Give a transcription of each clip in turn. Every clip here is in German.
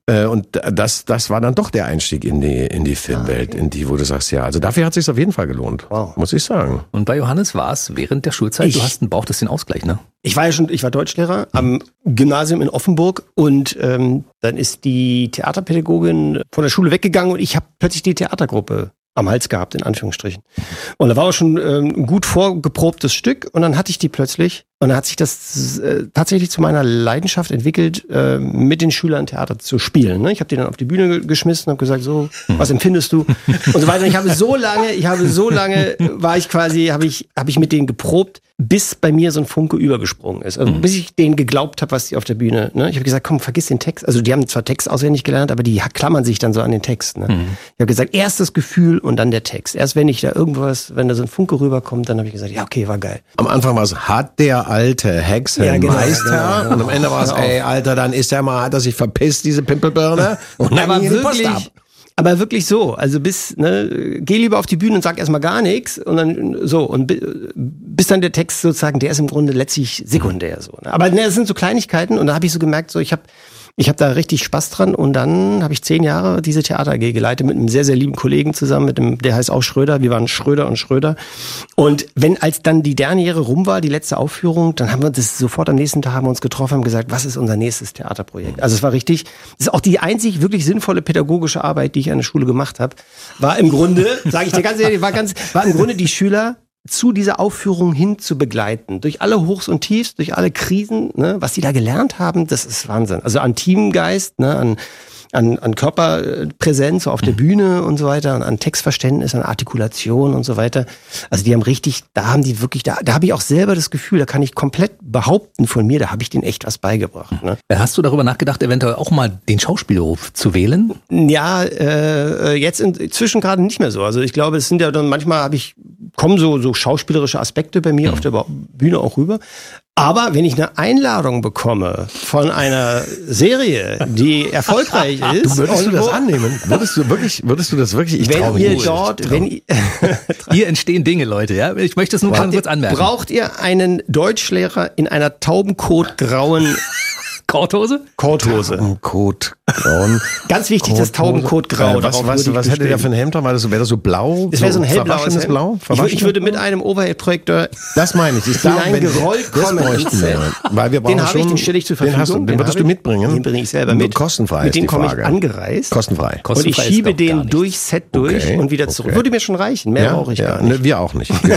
Und das war dann doch der Einstieg in die Filmwelt, in die, wo du sagst, ja, also dafür hat es sich auf jeden Fall gelohnt, muss ich sagen. Und bei Johannes war es während der Schulzeit, du brauchtest den Ausgleich, ne? Ich war Deutschlehrer am Gymnasium in Offenburg und dann ist die Theaterpädagogin von der Schule weggegangen und ich habe plötzlich die Theatergruppe am Hals gehabt, in Anführungsstrichen. Und da war auch schon ein gut vorgeprobtes Stück und dann hatte ich die plötzlich und dann hat sich das tatsächlich zu meiner Leidenschaft entwickelt, mit den Schülern Theater zu spielen. Ne? Ich habe die dann auf die Bühne geschmissen und habe gesagt, so, was empfindest du? Und so weiter. Und ich habe so lange habe ich mit denen geprobt, bis bei mir so ein Funke übergesprungen ist. Also bis ich denen geglaubt habe, was die auf der Bühne, ne? Ich habe gesagt, komm, vergiss den Text. Also die haben zwar Text auswendig gelernt, aber die klammern sich dann so an den Text. Ne? Ich habe gesagt, erst das Gefühl und dann der Text. Erst wenn da so ein Funke rüberkommt, dann habe ich gesagt, ja, okay, war geil. Am Anfang war es, hat der alte Hexenmeister. Genau. Und am Ende war es, ey, Alter, dann hat er sich verpisst, diese Pimpelbirne. Und dann ging die Post ab. Aber wirklich so, also geh lieber auf die Bühne und sag erstmal gar nichts und dann so und bis dann der Text sozusagen, der ist im Grunde letztlich sekundär so. Ne? Aber das sind so Kleinigkeiten und da habe ich so gemerkt, so ich habe da richtig Spaß dran und dann habe ich 10 Jahre diese Theater AG geleitet mit einem sehr, sehr lieben Kollegen zusammen, der heißt auch Schröder, wir waren Schröder und Schröder und als dann die Derniere rum war, die letzte Aufführung, dann haben wir das sofort am nächsten Tag haben wir uns getroffen, haben gesagt, was ist unser nächstes Theaterprojekt? Also es war richtig, das ist auch die einzig wirklich sinnvolle pädagogische Arbeit, die ich an der Schule gemacht habe, war im Grunde, sage ich dir ganz ehrlich, war im Grunde die Schüler zu dieser Aufführung hin zu begleiten. Durch alle Hochs und Tiefs, durch alle Krisen, ne, was die da gelernt haben, das ist Wahnsinn. Also an Teamgeist, ne, an Körperpräsenz so auf der Bühne und so weiter, an Textverständnis, an Artikulation und so weiter. Also da habe ich auch selber das Gefühl, da kann ich komplett behaupten von mir, da habe ich denen echt was beigebracht. Ne? Hast du darüber nachgedacht, eventuell auch mal den Schauspielberuf zu wählen? Ja, jetzt inzwischen gerade nicht mehr so. Also ich glaube, es sind ja dann manchmal kommen so schauspielerische Aspekte bei mir auf der Bühne auch rüber. Aber wenn ich eine Einladung bekomme von einer Serie, die erfolgreich ist, würdest du das annehmen? Würdest du das wirklich? Ich traue mich. Hier entstehen Dinge, Leute. Ja, ich möchte es nur ganz kurz anmerken. Braucht ihr einen Deutschlehrer in einer taubenkotgrauen Korthose? Taubenkotgrauen. Ganz wichtig, das Taubenkotgrau. Was hätte der für ein Hemd? Wäre das so blau? Das wäre so ein hellblaues Blau? Ich würde mit einem Overhead-Projektor das meine ich. Hineingerollt kommen. Weil wir brauchen den stelle ich zur Verfügung. Den würdest du mitbringen? Den bringe ich selber mit. Kostenfrei. Mit dem komme ich angereist. Kostenfrei. Und ich schiebe den durch Set durch und wieder zurück. Würde mir schon reichen. Mehr brauche ich gar nicht. Wir auch nicht. Und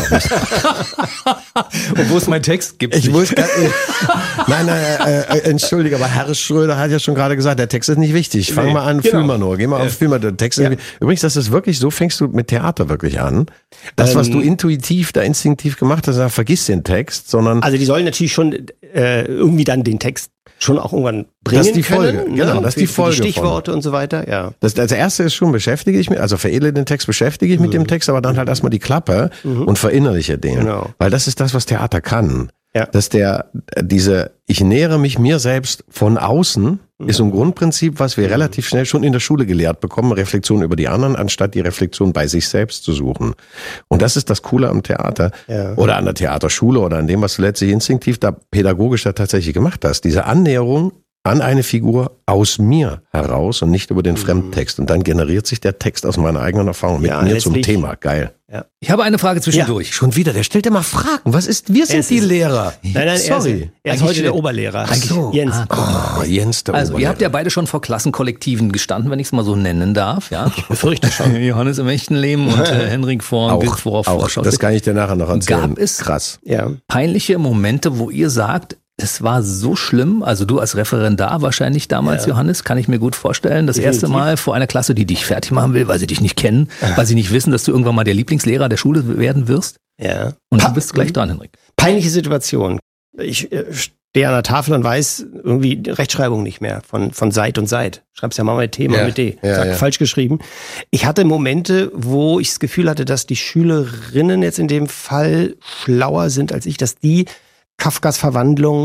wo ist mein Text? Nein, entschuldige, aber Herr Schröder hat ja schon gerade gesagt, der Text ist nicht wichtig. Fang mal an, fühl mal nur. Geh mal auf, fühl mal den Text. Übrigens, das ist wirklich, so fängst du mit Theater wirklich an. Das, was du instinktiv gemacht hast, vergiss den Text, sondern... Also die sollen natürlich schon irgendwie dann den Text schon auch irgendwann bringen das ist die Folge, können. Genau, das ist die Folge. Die Stichworte und so weiter, ja. Das erste ist schon, beschäftige ich mich, also veredle den Text, beschäftige ich mit dem Text, aber dann halt erstmal die Klappe und verinnerliche den. Genau. Weil das ist das, was Theater kann. Ja. Dass ich nähere mich mir selbst von außen, ist ein Grundprinzip, was wir relativ schnell schon in der Schule gelehrt bekommen, Reflexion über die anderen, anstatt die Reflexion bei sich selbst zu suchen. Und das ist das Coole am Theater oder an der Theaterschule oder an dem, was du letztlich instinktiv pädagogisch tatsächlich gemacht hast. Diese Annäherung an eine Figur aus mir heraus und nicht über den Fremdtext. Und dann generiert sich der Text aus meiner eigenen Erfahrung mit mir zum Thema. Geil. Ja. Ich habe eine Frage zwischendurch. Ja. Schon wieder, der stellt immer Fragen. Wir sind die Lehrer. Nein, sorry. Er ist heute der Oberlehrer. Ach so. Jens. Jens, der Also, ihr habt ja beide schon vor Klassenkollektiven gestanden, wenn ich es mal so nennen darf. Ja? Ich befürchte schon. Johannes im echten Leben und Henrik vor Vorschau. Das kann ich dir nachher noch erzählen. Gab es peinliche Momente, wo ihr sagt, es war so schlimm, also du als Referendar wahrscheinlich damals, Johannes, kann ich mir gut vorstellen, das erste Mal vor einer Klasse, die dich fertig machen will, weil sie dich nicht kennen, weil sie nicht wissen, dass du irgendwann mal der Lieblingslehrer der Schule werden wirst. Ja. Und du bist gleich dran, Henrik. Peinliche Situation. Ich stehe an der Tafel und weiß irgendwie Rechtschreibung nicht mehr von Seit und Seit. Schreib's ja mal mit T, mal mit D. Falsch geschrieben. Ich hatte Momente, wo ich das Gefühl hatte, dass die Schülerinnen jetzt in dem Fall schlauer sind als ich, dass die Kafkas Verwandlung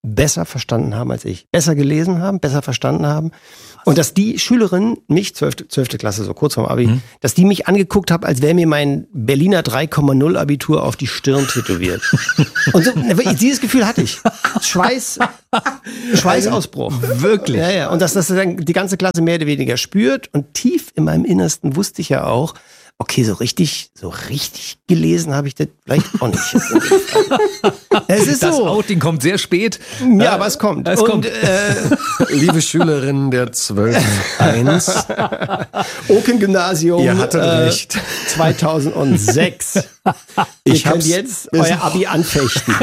besser verstanden haben als ich. Besser gelesen haben, besser verstanden haben. Und dass die Schülerin, mich, 12. Klasse, so kurz vorm Abi, dass die mich angeguckt hat, als wäre mir mein Berliner 3,0 Abitur auf die Stirn tätowiert. Und so, dieses Gefühl hatte ich. Schweißausbruch. Wirklich? Ja. Und dass das dann die ganze Klasse mehr oder weniger spürt. Und tief in meinem Innersten wusste ich ja auch, okay, so richtig gelesen habe ich das vielleicht auch nicht. Es ist das so. Outing kommt sehr spät. Ja, aber es kommt. Liebe Schülerinnen der 12.1. Oken-Gymnasium. Ihr hattet recht. 2006. Ihr könnt jetzt euer Abi anfechten.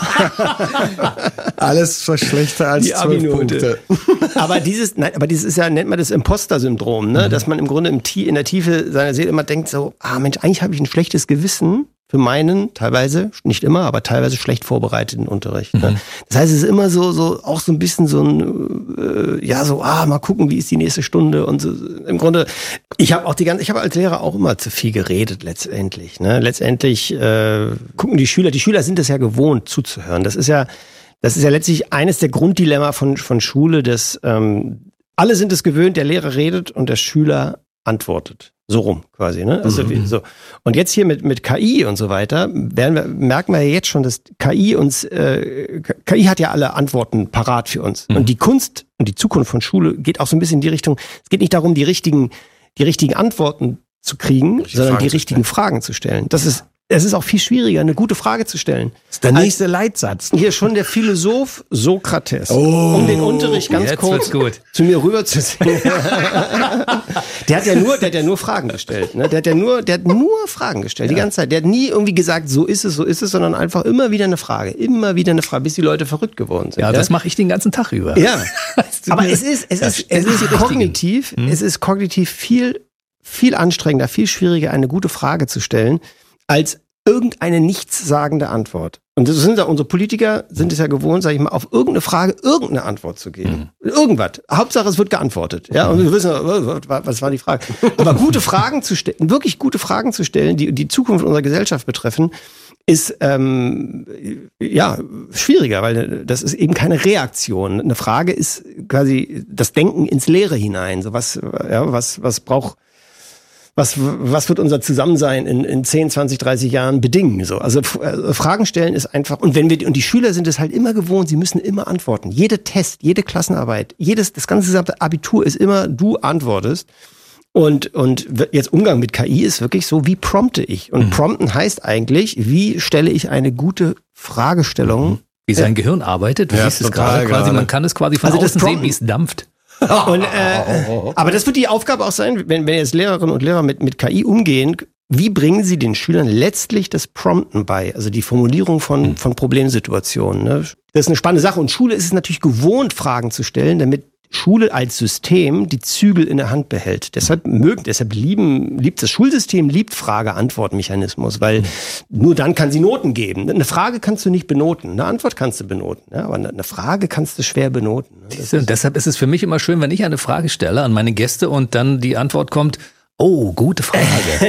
Alles schlechter als die 12 Punkte. Aber dieses ist ja, nennt man das Imposter-Syndrom, ne? Dass man im Grunde in der Tiefe seiner Seele immer denkt so, Mensch, eigentlich habe ich ein schlechtes Gewissen für meinen, teilweise, nicht immer, aber teilweise schlecht vorbereiteten Unterricht. Ne? Das heißt, es ist immer so auch so ein bisschen so ein, mal gucken, wie ist die nächste Stunde und so. Im Grunde, ich habe als Lehrer auch immer zu viel geredet letztendlich. Ne? Letztendlich gucken die Schüler sind es ja gewohnt zuzuhören. Das ist ja letztlich eines der Grunddilemma von Schule, dass alle sind es gewöhnt, der Lehrer redet und der Schüler antwortet. So rum quasi, ne? Also so. Und jetzt hier mit KI und so weiter merken wir ja jetzt schon, dass KI hat ja alle Antworten parat für uns. Und die Kunst und die Zukunft von Schule geht auch so ein bisschen in die Richtung, es geht nicht darum, die richtigen Antworten zu kriegen, sondern die richtigen Fragen zu stellen. Es ist auch viel schwieriger, eine gute Frage zu stellen. Das ist der nächste Leitsatz. Hier schon der Philosoph Sokrates. Um den Unterricht ganz kurz zu mir rüberzuziehen. Der hat ja nur Fragen gestellt. Ne? Der hat nur Fragen gestellt, die ganze Zeit. Der hat nie irgendwie gesagt, so ist es, sondern einfach immer wieder eine Frage, bis die Leute verrückt geworden sind. Ja, das mache ich den ganzen Tag über. Ja, aber es ist kognitiv viel anstrengender, viel schwieriger, eine gute Frage zu stellen, als irgendeine nichtssagende Antwort. Und das sind ja unsere Politiker, sind es ja gewohnt, sage ich mal, auf irgendeine Frage irgendeine Antwort zu geben. Irgendwas. Hauptsache, es wird geantwortet. Ja, und wir wissen, was war die Frage? Aber gute Fragen zu stellen, wirklich gute Fragen zu stellen, die die Zukunft unserer Gesellschaft betreffen, ist schwieriger, weil das ist eben keine Reaktion. Eine Frage ist quasi das Denken ins Leere hinein. So was wird unser Zusammensein in 10, 20, 30 Jahren bedingen? So. Also Fragen stellen ist einfach, und die Schüler sind es halt immer gewohnt, sie müssen immer antworten. Jede Test, jede Klassenarbeit, das ganze gesamte Abitur ist immer, du antwortest. Und jetzt Umgang mit KI ist wirklich so, wie prompte ich? Und prompten heißt eigentlich, wie stelle ich eine gute Fragestellung? Wie sein Gehirn arbeitet, ja, ist es gerade quasi, man kann es quasi von außen sehen, wie es dampft. Aber das wird die Aufgabe auch sein, wenn jetzt Lehrerinnen und Lehrer mit KI umgehen, wie bringen sie den Schülern letztlich das Prompten bei, also die Formulierung von Problemsituationen. Ne? Das ist eine spannende Sache und Schule ist es natürlich gewohnt, Fragen zu stellen, damit Schule als System die Zügel in der Hand behält. Deshalb liebt das Schulsystem Frage-Antwort-Mechanismus, weil nur dann kann sie Noten geben. Eine Frage kannst du nicht benoten, eine Antwort kannst du benoten, ja, aber eine Frage kannst du schwer benoten. Und deshalb ist es für mich immer schön, wenn ich eine Frage stelle an meine Gäste und dann die Antwort kommt, oh, gute Frage.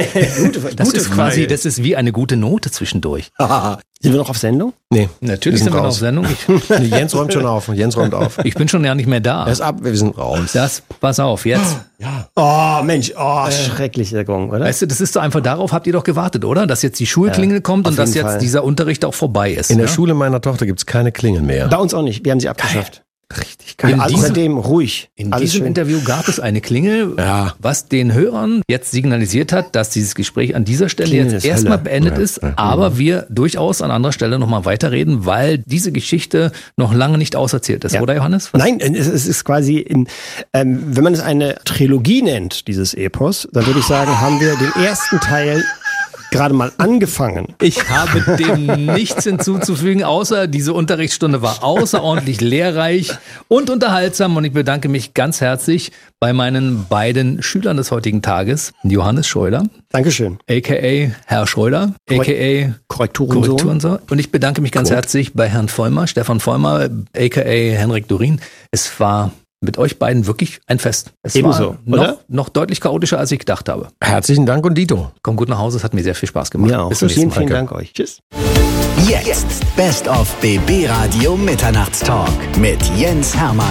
Das ist wie eine gute Note zwischendurch. Sind wir noch auf Sendung? Nee. Natürlich sind wir noch auf Sendung. Jens räumt schon auf. Ich bin schon ja nicht mehr da. Er ist ab, wir sind raus. Pass auf, jetzt. Ja. Oh, Mensch, schrecklich der Gong, oder? Weißt du, das ist so einfach, darauf habt ihr doch gewartet, oder? Dass jetzt die Schulklingel kommt und dass jetzt dieser Unterricht auch vorbei ist. In der Schule meiner Tochter gibt's keine Klingel mehr. Bei uns auch nicht, wir haben sie abgeschafft. Richtig geil. Seitdem ruhig. In diesem Interview gab es eine Klingel, was den Hörern jetzt signalisiert hat, dass dieses Gespräch an dieser Stelle jetzt erstmal beendet ist, aber wir durchaus an anderer Stelle nochmal weiterreden, weil diese Geschichte noch lange nicht auserzählt ist, oder Johannes? Nein, es ist quasi, wenn man es eine Trilogie nennt, dieses Epos, dann würde ich sagen, haben wir den ersten Teil gerade mal angefangen. Ich habe dem nichts hinzuzufügen, außer diese Unterrichtsstunde war außerordentlich lehrreich und unterhaltsam und ich bedanke mich ganz herzlich bei meinen beiden Schülern des heutigen Tages, Johannes Schröder. Dankeschön. A.k.a. Herr Schröder, a.k.a. Korrekturensohn. Und ich bedanke mich ganz herzlich bei Herrn Vollmer, Stefan Vollmer, a.k.a. Henrik Dorin. Es war mit euch beiden wirklich ein Fest. Es Ebenso, war noch deutlich chaotischer, als ich gedacht habe. Herzlichen Dank und Dito. Komm gut nach Hause, es hat mir sehr viel Spaß gemacht. Ja, auch. Bis zum nächsten Mal. Vielen Dank euch. Tschüss. Jetzt Best of BB Radio Mitternachtstalk mit Jens Hermann.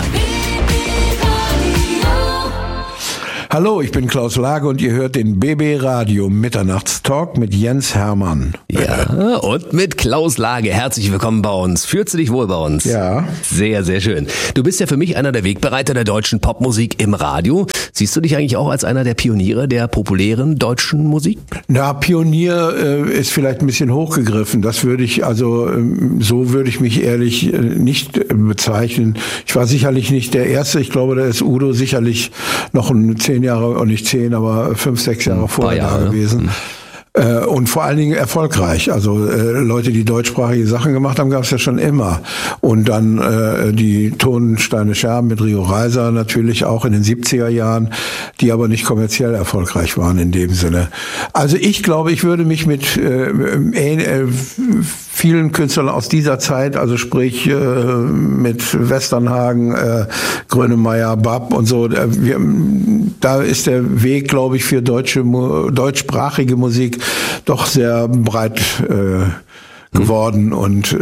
Hallo, ich bin Klaus Lage und ihr hört den BB Radio Mitternachtstalk mit Jens Hermann. Ja, und mit Klaus Lage. Herzlich willkommen bei uns. Fühlst du dich wohl bei uns? Ja. Sehr, sehr schön. Du bist ja für mich einer der Wegbereiter der deutschen Popmusik im Radio. Siehst du dich eigentlich auch als einer der Pioniere der populären deutschen Musik? Na, Pionier ist vielleicht ein bisschen hochgegriffen. Das würde ich, so würde ich mich ehrlich nicht bezeichnen. Ich war sicherlich nicht der Erste. Ich glaube, da ist Udo sicherlich noch 10 Jahre, und nicht 10, aber 5, 6 Jahre vorher da gewesen. Und vor allen Dingen erfolgreich. Also Leute, die deutschsprachige Sachen gemacht haben, gab es ja schon immer. Und dann die Tonsteine Scherben mit Rio Reiser natürlich auch in den 70er Jahren, die aber nicht kommerziell erfolgreich waren in dem Sinne. Also ich glaube, ich würde mich mit vielen Künstlern aus dieser Zeit, also sprich mit Westernhagen, Grönemeyer, Babb und so, da ist der Weg, glaube ich, für deutschsprachige Musik doch sehr breit geworden und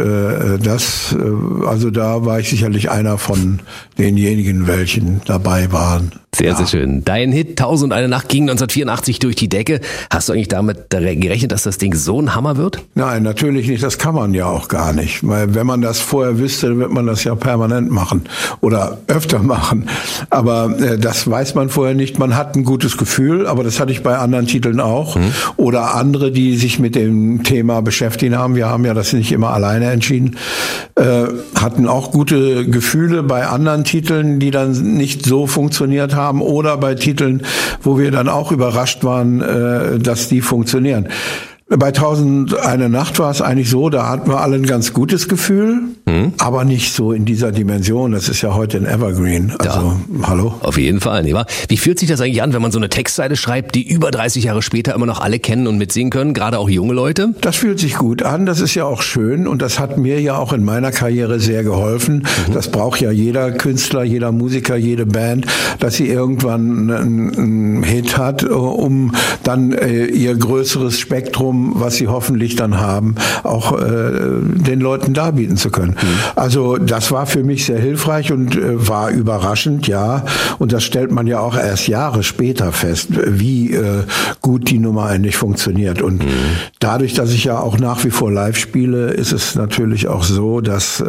also da war ich sicherlich einer von denjenigen, welchen dabei waren. Sehr, sehr schön. Dein Hit 1001 Nacht ging 1984 durch die Decke. Hast du eigentlich damit gerechnet, dass das Ding so ein Hammer wird? Nein, natürlich nicht. Das kann man ja auch gar nicht. Weil wenn man das vorher wüsste, dann wird man das ja permanent machen oder öfter machen. Aber das weiß man vorher nicht. Man hat ein gutes Gefühl, aber das hatte ich bei anderen Titeln auch. Oder andere, die sich mit dem Thema beschäftigt haben. Wir haben ja das nicht immer alleine entschieden. Hatten auch gute Gefühle bei anderen Titeln, die dann nicht so funktioniert haben. Oder bei Titeln, wo wir dann auch überrascht waren, dass die funktionieren. Bei 1001 Nacht war es eigentlich so, da hatten wir alle ein ganz gutes Gefühl, aber nicht so in dieser Dimension. Das ist ja heute ein Evergreen. Also, hallo? Auf jeden Fall, nicht wahr? Wie fühlt sich das eigentlich an, wenn man so eine Textseite schreibt, die über 30 Jahre später immer noch alle kennen und mitsingen können, gerade auch junge Leute? Das fühlt sich gut an, das ist ja auch schön und das hat mir ja auch in meiner Karriere sehr geholfen. Das braucht ja jeder Künstler, jeder Musiker, jede Band, dass sie irgendwann einen Hit hat, um dann ihr größeres Spektrum, was sie hoffentlich dann haben, auch den Leuten darbieten zu können. Also das war für mich sehr hilfreich und war überraschend, ja. Und das stellt man ja auch erst Jahre später fest, wie gut die Nummer eigentlich funktioniert. Und dadurch, dass ich ja auch nach wie vor live spiele, ist es natürlich auch so, dass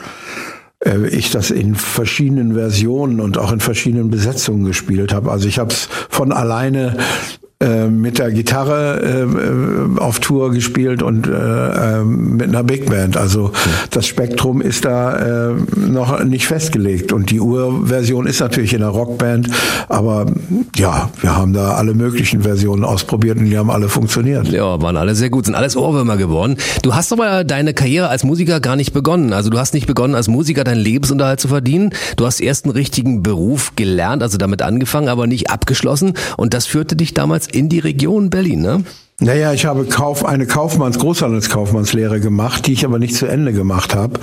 ich das in verschiedenen Versionen und auch in verschiedenen Besetzungen gespielt habe. Also ich habe es von alleine mit der Gitarre auf Tour gespielt und mit einer Big Band. Also das Spektrum ist da noch nicht festgelegt. Und die Urversion ist natürlich in der Rockband. Aber ja, wir haben da alle möglichen Versionen ausprobiert und die haben alle funktioniert. Ja, waren alle sehr gut, sind alles Ohrwürmer geworden. Du hast aber deine Karriere als Musiker gar nicht begonnen. Also du hast nicht begonnen, als Musiker deinen Lebensunterhalt zu verdienen. Du hast erst einen richtigen Beruf gelernt, also damit angefangen, aber nicht abgeschlossen. Und das führte dich damals in die Region Berlin, ne? Naja, ich habe eine Großhandelskaufmannslehre gemacht, die ich aber nicht zu Ende gemacht habe,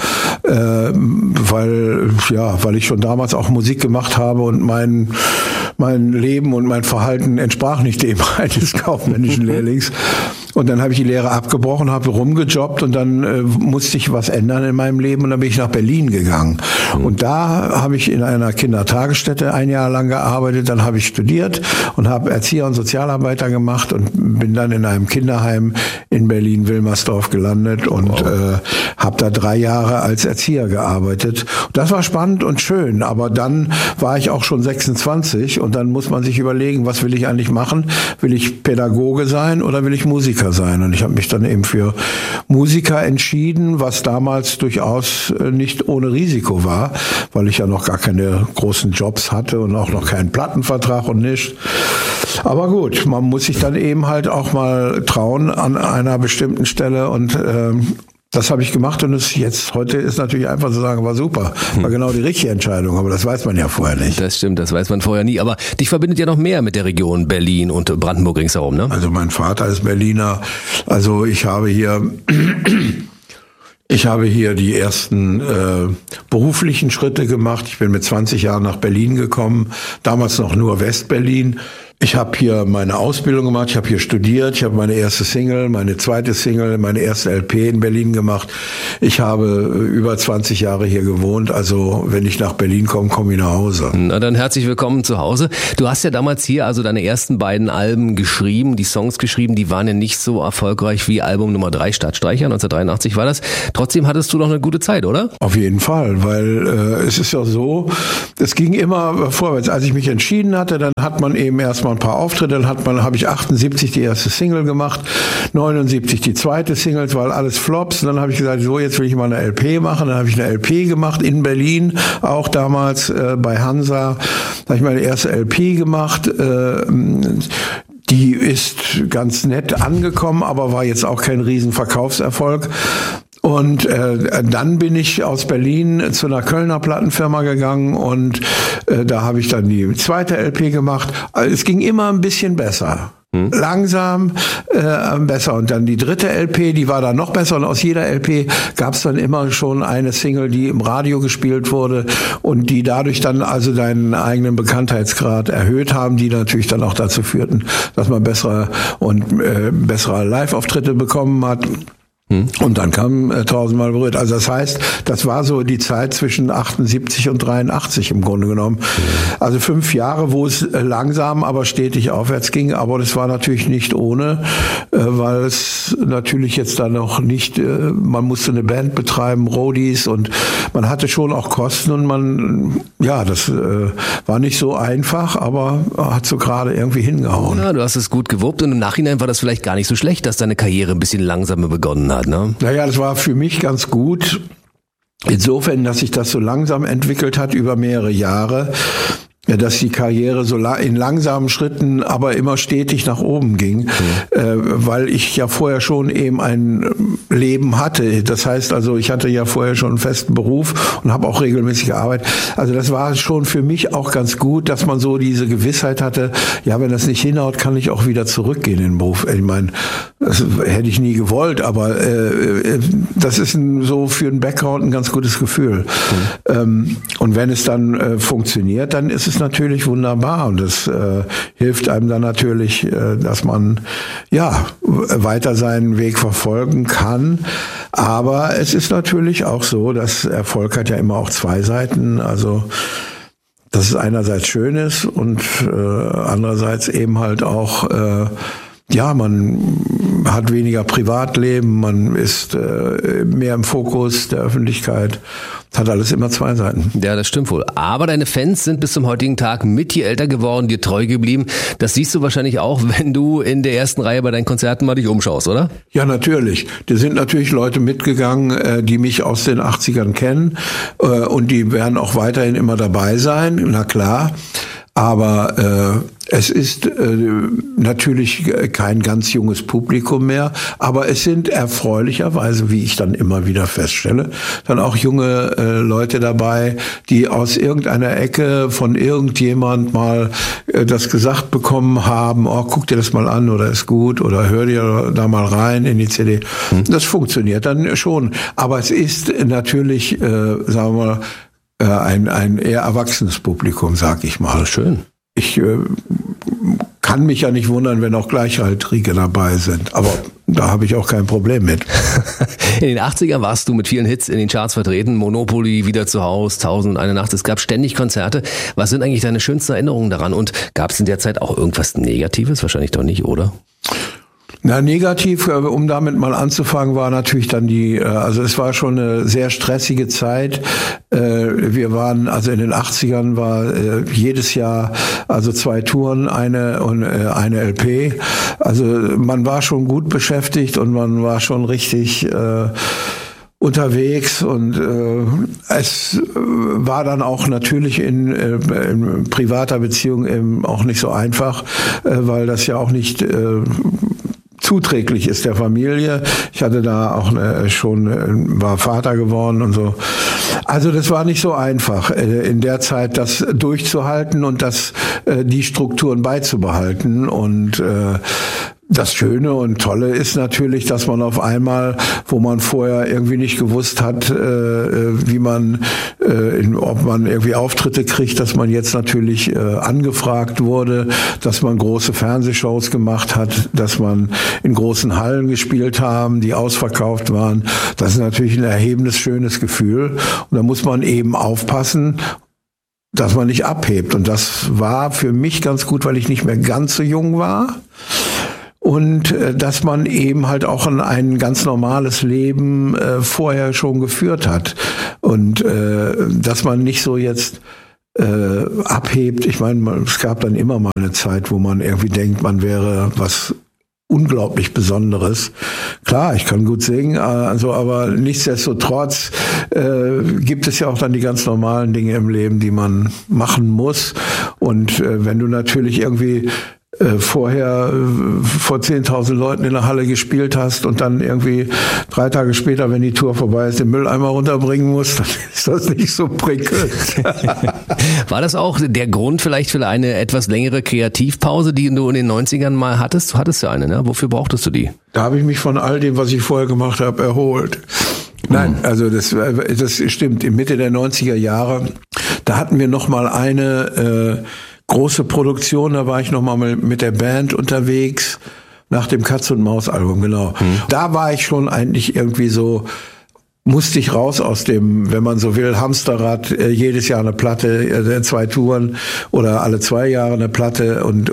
weil ich schon damals auch Musik gemacht habe und mein Leben und mein Verhalten entsprach nicht dem eines kaufmännischen Lehrlings. Und dann habe ich die Lehre abgebrochen, habe rumgejobbt und dann musste ich was ändern in meinem Leben und dann bin ich nach Berlin gegangen. Und da habe ich in einer Kindertagesstätte 1 Jahr lang gearbeitet, dann habe ich studiert und habe Erzieher und Sozialarbeiter gemacht und bin dann in einem Kinderheim in Berlin-Wilmersdorf gelandet und habe da 3 Jahre als Erzieher gearbeitet. Das war spannend und schön, aber dann war ich auch schon 26 und dann muss man sich überlegen, was will ich eigentlich machen? Will ich Pädagoge sein oder will ich Musiker sein? Und ich habe mich dann eben für Musiker entschieden, was damals durchaus nicht ohne Risiko war, weil ich ja noch gar keine großen Jobs hatte und auch noch keinen Plattenvertrag und nicht. Aber gut, man muss sich dann eben halt auch mal trauen an einer bestimmten Stelle und das habe ich gemacht und heute ist natürlich einfach zu sagen, war super. War genau die richtige Entscheidung, aber das weiß man ja vorher nicht. Das stimmt, das weiß man vorher nie. Aber dich verbindet ja noch mehr mit der Region Berlin und Brandenburg ringsherum, ne? Also mein Vater ist Berliner. Also ich habe hier Ich habe hier die ersten beruflichen Schritte gemacht. Ich bin mit 20 Jahren nach Berlin gekommen, damals noch nur Westberlin. Ich habe hier meine Ausbildung gemacht, ich habe hier studiert, ich habe meine erste Single, meine zweite Single, meine erste LP in Berlin gemacht. Ich habe über 20 Jahre hier gewohnt, also wenn ich nach Berlin komme, komme ich nach Hause. Na dann herzlich willkommen zu Hause. Du hast ja damals hier also deine ersten beiden Alben geschrieben, die Songs geschrieben, die waren ja nicht so erfolgreich wie Album Nummer 3, Stadtstreicher, 1983 war das. Trotzdem hattest du noch eine gute Zeit, oder? Auf jeden Fall, weil es ist ja so, es ging immer vorwärts. Als ich mich entschieden hatte, dann hat man eben erstmal ein paar Auftritte, dann habe ich 78 die erste Single gemacht, 79 die zweite Single, weil alles Flops. Und dann habe ich gesagt, so jetzt will ich mal eine LP machen. Dann habe ich eine LP gemacht in Berlin, auch damals bei Hansa. Da habe ich meine erste LP gemacht. Die ist ganz nett angekommen, aber war jetzt auch kein Riesenverkaufserfolg. Und dann bin ich aus Berlin zu einer Kölner Plattenfirma gegangen und da habe ich dann die zweite LP gemacht. Es ging immer ein bisschen besser. Langsam besser. Und dann die dritte LP, die war dann noch besser. Und aus jeder LP gab es dann immer schon eine Single, die im Radio gespielt wurde und die dadurch dann also deinen eigenen Bekanntheitsgrad erhöht haben, die natürlich dann auch dazu führten, dass man bessere Live-Auftritte bekommen hat. Und dann kam 1000-mal berührt. Also das heißt, das war so die Zeit zwischen 78 und 83 im Grunde genommen. Also 5 Jahre, wo es langsam, aber stetig aufwärts ging. Aber das war natürlich nicht ohne, weil es natürlich jetzt da noch nicht, man musste eine Band betreiben, Roadies und man hatte schon auch Kosten und das war nicht so einfach, aber hat so gerade irgendwie hingehauen. Ja, du hast es gut gewuppt und im Nachhinein war das vielleicht gar nicht so schlecht, dass deine Karriere ein bisschen langsamer begonnen hat. Ne? Naja, das war für mich ganz gut. Insofern, dass sich das so langsam entwickelt hat über mehrere Jahre. Ja, dass die Karriere so in langsamen Schritten, aber immer stetig nach oben ging, weil ich ja vorher schon eben ein Leben hatte. Das heißt also, ich hatte ja vorher schon einen festen Beruf und habe auch regelmäßig gearbeitet. Also das war schon für mich auch ganz gut, dass man so diese Gewissheit hatte, ja, wenn das nicht hinhaut, kann ich auch wieder zurückgehen in den Beruf. Ich meine, das hätte ich nie gewollt, aber das ist so für einen Background ein ganz gutes Gefühl. Und wenn es dann funktioniert, dann ist es natürlich wunderbar und das hilft einem dann natürlich, dass man weiter seinen Weg verfolgen kann. Aber es ist natürlich auch so, dass Erfolg hat ja immer auch zwei Seiten. Also dass es einerseits schön ist und andererseits eben halt auch man hat weniger Privatleben, man ist mehr im Fokus der Öffentlichkeit. Hat alles immer zwei Seiten. Ja, das stimmt wohl. Aber deine Fans sind bis zum heutigen Tag mit dir älter geworden, dir treu geblieben. Das siehst du wahrscheinlich auch, wenn du in der ersten Reihe bei deinen Konzerten mal dich umschaust, oder? Ja, natürlich. Da sind natürlich Leute mitgegangen, die mich aus den 80ern kennen. Und die werden auch weiterhin immer dabei sein, na klar. Aber es ist natürlich kein ganz junges Publikum mehr, aber es sind erfreulicherweise, wie ich dann immer wieder feststelle, dann auch junge Leute dabei, die aus irgendeiner Ecke von irgendjemand mal das gesagt bekommen haben, oh, guck dir das mal an oder ist gut oder hör dir da mal rein in die CD. Das funktioniert dann schon, aber es ist natürlich, sagen wir mal, ein eher erwachsenes Publikum, sag ich mal. Schön. Ich kann mich ja nicht wundern, wenn auch Gleichaltrige dabei sind, aber da habe ich auch kein Problem mit. In den 80ern warst du mit vielen Hits in den Charts vertreten, Monopoly, Wieder zu Haus, 1001 Nacht, es gab ständig Konzerte. Was sind eigentlich deine schönsten Erinnerungen daran und gab es in der Zeit auch irgendwas Negatives? Wahrscheinlich doch nicht, oder? Na, negativ, um damit mal anzufangen, war natürlich dann also es war schon eine sehr stressige Zeit. Wir waren, also in den 80ern war jedes Jahr also 2 Touren, eine LP. Also man war schon gut beschäftigt und man war schon richtig unterwegs und es war dann auch natürlich in privater Beziehung eben auch nicht so einfach, weil das ja auch nicht zuträglich ist der Familie. Ich hatte da auch war Vater geworden und so. Also das war nicht so einfach, in der Zeit das durchzuhalten und die Strukturen beizubehalten. Und Das Schöne und Tolle ist natürlich, dass man auf einmal, wo man vorher irgendwie nicht gewusst hat, wie man, ob man irgendwie Auftritte kriegt, dass man jetzt natürlich angefragt wurde, dass man große Fernsehshows gemacht hat, dass man in großen Hallen gespielt haben, die ausverkauft waren. Das ist natürlich ein erhebendes, schönes Gefühl. Und da muss man eben aufpassen, dass man nicht abhebt. Und das war für mich ganz gut, weil ich nicht mehr ganz so jung war. Und dass man eben halt auch ein ganz normales Leben vorher schon geführt hat. Und dass man nicht so jetzt abhebt. Ich meine, es gab dann immer mal eine Zeit, wo man irgendwie denkt, man wäre was unglaublich Besonderes. Klar, ich kann gut singen, also, aber nichtsdestotrotz gibt es ja auch dann die ganz normalen Dinge im Leben, die man machen muss. Und wenn du natürlich irgendwie vorher vor 10.000 Leuten in der Halle gespielt hast und dann irgendwie 3 Tage später, wenn die Tour vorbei ist, den Mülleimer runterbringen musst, dann ist das nicht so prickelnd. War das auch der Grund vielleicht für eine etwas längere Kreativpause, die du in den 90ern mal hattest? Du hattest ja eine, ne? Wofür brauchtest du die? Da habe ich mich von all dem, was ich vorher gemacht habe, erholt. Nein, also das stimmt. In Mitte der 90er Jahre, da hatten wir noch mal eine große Produktion, da war ich nochmal mit der Band unterwegs, nach dem Katz und Maus Album, genau. Da war ich schon eigentlich irgendwie so, musste ich raus aus dem, wenn man so will, Hamsterrad, jedes Jahr eine Platte, 2 Touren oder alle 2 Jahre eine Platte und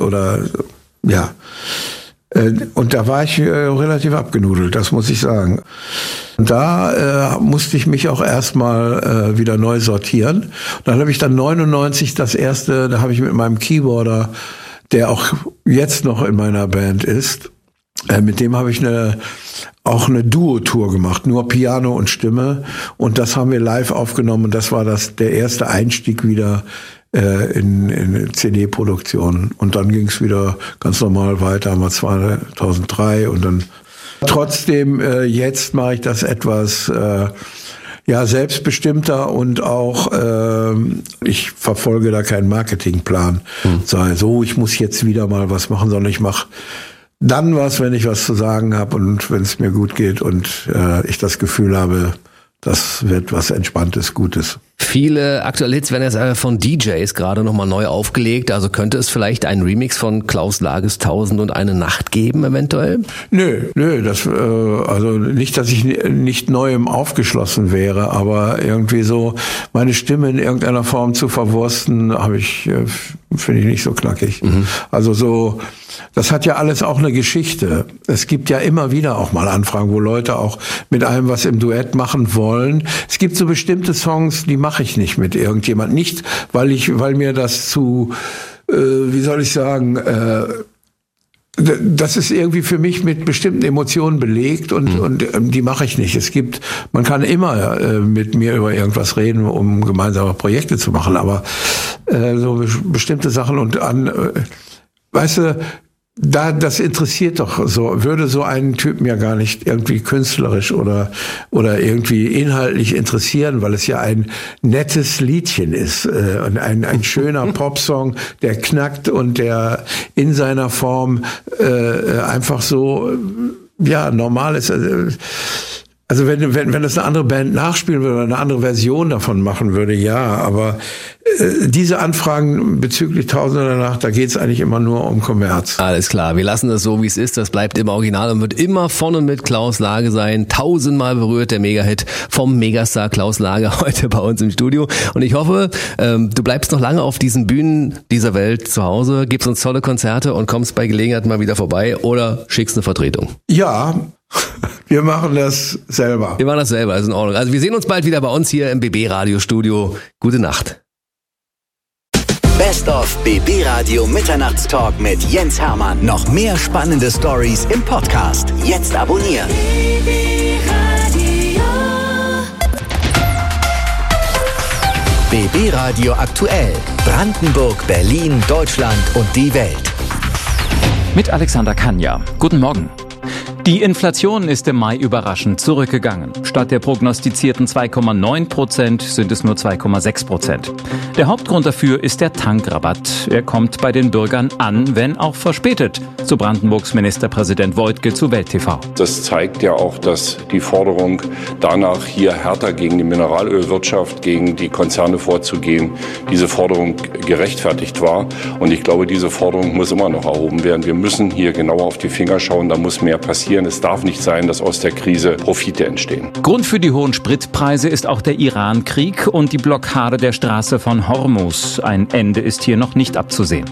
da war ich relativ abgenudelt, das muss ich sagen. Und da musste ich mich auch erstmal wieder neu sortieren. Dann habe ich dann 99 da habe ich mit meinem Keyboarder, der auch jetzt noch in meiner Band ist, mit dem habe ich auch eine Duo-Tour gemacht, nur Piano und Stimme. Und das haben wir live aufgenommen und das war der erste Einstieg wieder in CD-Produktion. Und dann ging es wieder ganz normal weiter, haben wir 2003 und dann trotzdem, jetzt mache ich das etwas selbstbestimmter und auch ich verfolge da keinen Marketingplan. Sage so, ich muss jetzt wieder mal was machen, sondern ich mache dann was, wenn ich was zu sagen habe und wenn es mir gut geht und ich das Gefühl habe, das wird was Entspanntes, Gutes. Viele aktuelle Hits werden jetzt von DJs gerade nochmal neu aufgelegt. Also könnte es vielleicht einen Remix von Klaus Lages 1001 Nacht geben, eventuell? Nö, also nicht, dass ich nicht Neuem aufgeschlossen wäre, aber irgendwie so meine Stimme in irgendeiner Form zu verwursten, finde ich nicht so knackig. Also so, das hat ja alles auch eine Geschichte. Es gibt ja immer wieder auch mal Anfragen, wo Leute auch mit einem was im Duett machen wollen. Es gibt so bestimmte Songs, die mache ich nicht mit irgendjemand. Nicht, weil mir das zu, wie soll ich sagen, das ist irgendwie für mich mit bestimmten Emotionen belegt und die mache ich nicht. Man kann immer mit mir über irgendwas reden, um gemeinsame Projekte zu machen, aber so bestimmte Sachen weißt du, das interessiert doch so, würde so einen Typen ja gar nicht irgendwie künstlerisch oder irgendwie inhaltlich interessieren, weil es ja ein nettes Liedchen ist und ein schöner Popsong, der knackt und der in seiner Form einfach so normal ist. Also wenn das eine andere Band nachspielen würde oder eine andere Version davon machen würde, ja, aber diese Anfragen bezüglich Tausender Nacht, da geht's eigentlich immer nur um Kommerz. Alles klar, wir lassen das so, wie es ist. Das bleibt im Original und wird immer von und mit Klaus Lage sein. 1000-mal berührt, der Megahit vom Megastar Klaus Lage heute bei uns im Studio. Und ich hoffe, du bleibst noch lange auf diesen Bühnen dieser Welt zu Hause, gibst uns tolle Konzerte und kommst bei Gelegenheit mal wieder vorbei oder schickst eine Vertretung. Ja, wir machen das selber. Wir machen das selber, ist in Ordnung. Also wir sehen uns bald wieder bei uns hier im BB Radio Studio. Gute Nacht. Best of BB Radio Mitternachtstalk mit Jens Hermann. Noch mehr spannende Stories im Podcast. Jetzt abonnieren. BB Radio aktuell. Brandenburg, Berlin, Deutschland und die Welt. Mit Alexander Kania. Guten Morgen. Die Inflation ist im Mai überraschend zurückgegangen. Statt der prognostizierten 2,9% sind es nur 2,6%. Der Hauptgrund dafür ist der Tankrabatt. Er kommt bei den Bürgern an, wenn auch verspätet, so Brandenburgs Ministerpräsident Woidke zu Welt TV. Das zeigt ja auch, dass die Forderung danach, hier härter gegen die Mineralölwirtschaft, gegen die Konzerne vorzugehen, diese Forderung gerechtfertigt war. Und ich glaube, diese Forderung muss immer noch erhoben werden. Wir müssen hier genauer auf die Finger schauen, da muss mehr passieren. Es darf nicht sein, dass aus der Krise Profite entstehen. Grund für die hohen Spritpreise ist auch der Iran-Krieg und die Blockade der Straße von Hormuz. Ein Ende ist hier noch nicht abzusehen.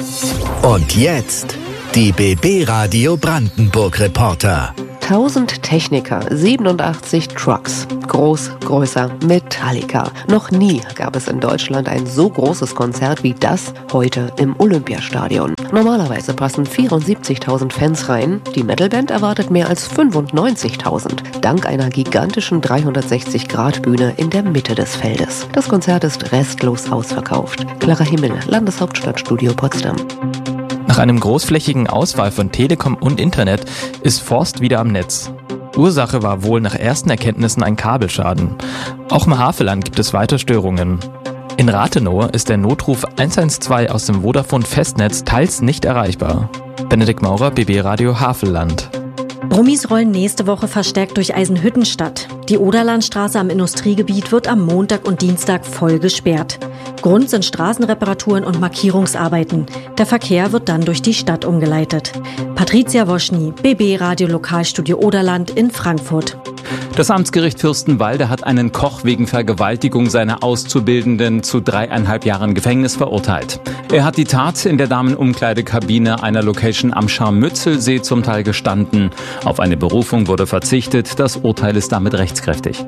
Und jetzt die BB Radio Brandenburg Reporter. 1000 Techniker, 87 Trucks. Groß, größer, Metallica. Noch nie gab es in Deutschland ein so großes Konzert wie das heute im Olympiastadion. Normalerweise passen 74.000 Fans rein. Die Metalband erwartet mehr als 95.000. Dank einer gigantischen 360-Grad-Bühne in der Mitte des Feldes. Das Konzert ist restlos ausverkauft. Clara Himmel, Landeshauptstadtstudio Potsdam. Nach einem großflächigen Ausfall von Telekom und Internet ist Forst wieder am Netz. Ursache war wohl nach ersten Erkenntnissen ein Kabelschaden. Auch im Havelland gibt es weiter Störungen. In Rathenow ist der Notruf 112 aus dem Vodafone-Festnetz teils nicht erreichbar. Benedikt Maurer, BB Radio Havelland. Brummis rollen nächste Woche verstärkt durch Eisenhüttenstadt. Die Oderlandstraße am Industriegebiet wird am Montag und Dienstag voll gesperrt. Grund sind Straßenreparaturen und Markierungsarbeiten. Der Verkehr wird dann durch die Stadt umgeleitet. Patricia Woschny, BB Radio Lokalstudio Oderland in Frankfurt. Das Amtsgericht Fürstenwalde hat einen Koch wegen Vergewaltigung seiner Auszubildenden zu 3,5 Jahren Gefängnis verurteilt. Er hat die Tat in der Damenumkleidekabine einer Location am Scharmützelsee zum Teil gestanden. Auf eine Berufung wurde verzichtet. Das Urteil ist damit rechtskräftig.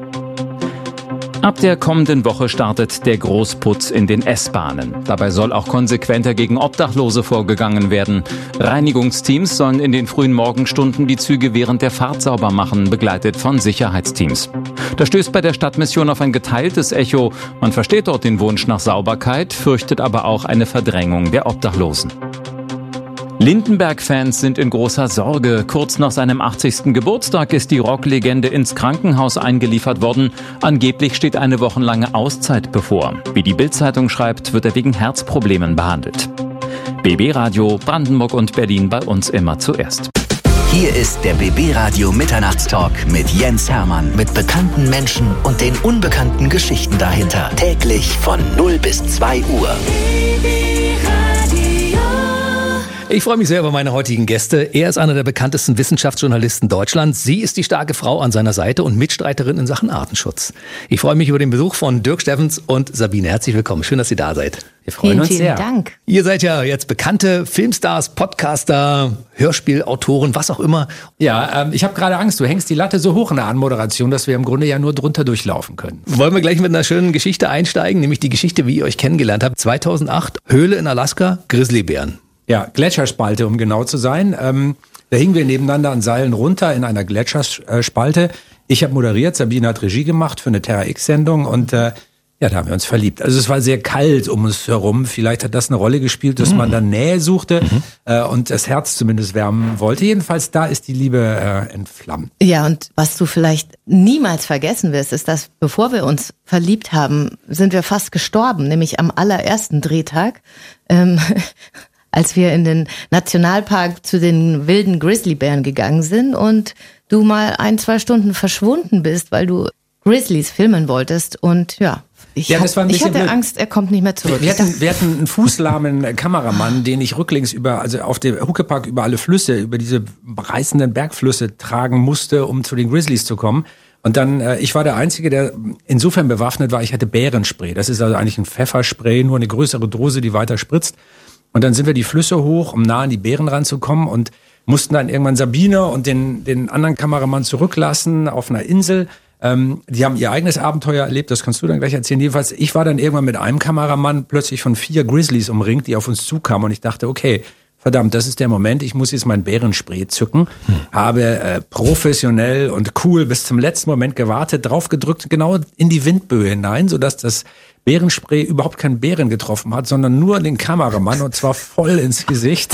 Ab der kommenden Woche startet der Großputz in den S-Bahnen. Dabei soll auch konsequenter gegen Obdachlose vorgegangen werden. Reinigungsteams sollen in den frühen Morgenstunden die Züge während der Fahrt sauber machen, begleitet von Sicherheitsteams. Das stößt bei der Stadtmission auf ein geteiltes Echo. Man versteht dort den Wunsch nach Sauberkeit, fürchtet aber auch eine Verdrängung der Obdachlosen. Lindenberg-Fans sind in großer Sorge. Kurz nach seinem 80. Geburtstag ist die Rocklegende ins Krankenhaus eingeliefert worden. Angeblich steht eine wochenlange Auszeit bevor. Wie die Bild-Zeitung schreibt, wird er wegen Herzproblemen behandelt. BB Radio Brandenburg und Berlin bei uns immer zuerst. Hier ist der BB Radio Mitternachtstalk mit Jens Hermann. Mit bekannten Menschen und den unbekannten Geschichten dahinter. Täglich von 0 bis 2 Uhr. Ich freue mich sehr über meine heutigen Gäste. Er ist einer der bekanntesten Wissenschaftsjournalisten Deutschlands. Sie ist die starke Frau an seiner Seite und Mitstreiterin in Sachen Artenschutz. Ich freue mich über den Besuch von Dirk Steffens und Sabine. Herzlich willkommen. Schön, dass Sie da seid. Wir freuen uns sehr. Vielen Dank. Ihr seid ja jetzt bekannte Filmstars, Podcaster, Hörspielautoren, was auch immer. Ja, ich habe gerade Angst. Du hängst die Latte so hoch in der Anmoderation, dass wir im Grunde ja nur drunter durchlaufen können. Wollen wir gleich mit einer schönen Geschichte einsteigen, nämlich die Geschichte, wie ihr euch kennengelernt habt. 2008, Höhle in Alaska, Grizzlybären. Ja, Gletscherspalte, um genau zu sein. Da hingen wir nebeneinander an Seilen runter in einer Gletscherspalte. Ich habe moderiert, Sabine hat Regie gemacht für eine Terra X-Sendung und ja, da haben wir uns verliebt. Also es war sehr kalt um uns herum. Vielleicht hat das eine Rolle gespielt, dass man dann Nähe suchte und das Herz zumindest wärmen wollte. Jedenfalls, da ist die Liebe entflammt. Ja, und was du vielleicht niemals vergessen wirst, ist, dass bevor wir uns verliebt haben, sind wir fast gestorben, nämlich am allerersten Drehtag. Als wir in den Nationalpark zu den wilden Grizzlybären gegangen sind und du mal 1-2 Stunden verschwunden bist, weil du Grizzlies filmen wolltest. Und ja, ich hatte Angst, er kommt nicht mehr zurück. Wir hatten einen fußlahmen Kameramann, den ich rücklings auf dem Huckepark über alle Flüsse, über diese reißenden Bergflüsse tragen musste, um zu den Grizzlies zu kommen. Und dann, ich war der Einzige, der insofern bewaffnet war, ich hatte Bärenspray. Das ist also eigentlich ein Pfefferspray, nur eine größere Dose, die weiter spritzt. Und dann sind wir die Flüsse hoch, um nah an die Bären ranzukommen und mussten dann irgendwann Sabine und den anderen Kameramann zurücklassen auf einer Insel. Die haben ihr eigenes Abenteuer erlebt, das kannst du dann gleich erzählen. Jedenfalls, ich war dann irgendwann mit einem Kameramann plötzlich von 4 Grizzlies umringt, die auf uns zukamen und ich dachte, okay, verdammt, das ist der Moment, ich muss jetzt mein Bärenspray zücken, habe professionell und cool bis zum letzten Moment gewartet, drauf gedrückt, genau in die Windböe hinein, sodass das Bärenspray überhaupt keinen Bären getroffen hat, sondern nur den Kameramann und zwar voll ins Gesicht.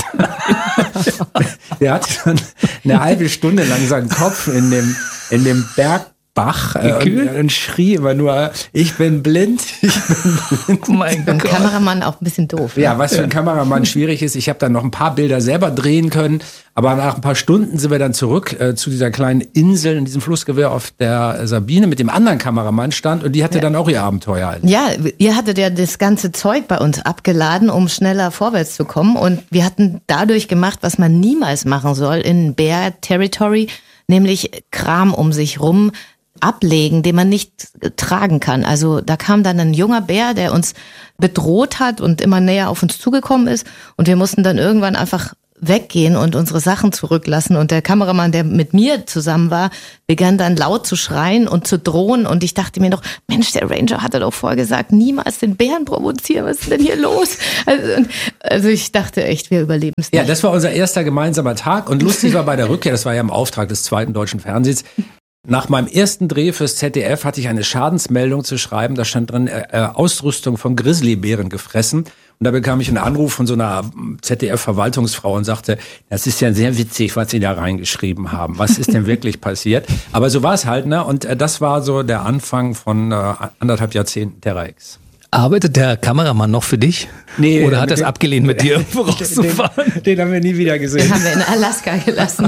Der hat dann eine halbe Stunde lang seinen Kopf in dem Bergbach und schrie immer nur, ich bin blind, ich bin blind. Oh mein Gott. Kameramann auch ein bisschen doof. Ja, was für ein Kameramann schwierig ist. Ich habe dann noch ein paar Bilder selber drehen können, aber nach ein paar Stunden sind wir dann zurück zu dieser kleinen Insel in diesem Flussgewirr, auf der Sabine mit dem anderen Kameramann stand und die hatte dann auch ihr Abenteuer halt. Ja, ihr hattet ja das ganze Zeug bei uns abgeladen, um schneller vorwärts zu kommen und wir hatten dadurch gemacht, was man niemals machen soll in Bear Territory, nämlich Kram um sich rum ablegen, den man nicht tragen kann. Also da kam dann ein junger Bär, der uns bedroht hat und immer näher auf uns zugekommen ist und wir mussten dann irgendwann einfach weggehen und unsere Sachen zurücklassen und der Kameramann, der mit mir zusammen war, begann dann laut zu schreien und zu drohen und ich dachte mir noch, Mensch, der Ranger hatte doch vorher gesagt, niemals den Bären provozieren, was ist denn hier los? Also ich dachte echt, wir überleben es nicht. Ja, das war unser erster gemeinsamer Tag und lustig war bei der Rückkehr, das war ja im Auftrag des 2. Deutschen Fernsehens, nach meinem ersten Dreh fürs ZDF hatte ich eine Schadensmeldung zu schreiben. Da stand drin, Ausrüstung von Grizzlybären gefressen. Und da bekam ich einen Anruf von so einer ZDF-Verwaltungsfrau und sagte, das ist ja sehr witzig, was Sie da reingeschrieben haben. Was ist denn wirklich passiert? Aber so war es halt, ne? Und das war so der Anfang von 1,5 Jahrzehnten Terra X. Arbeitet der Kameramann noch für dich? Nee. Oder hat er es abgelehnt, mit dir irgendwo rauszufahren? Den haben wir nie wieder gesehen. Den haben wir in Alaska gelassen.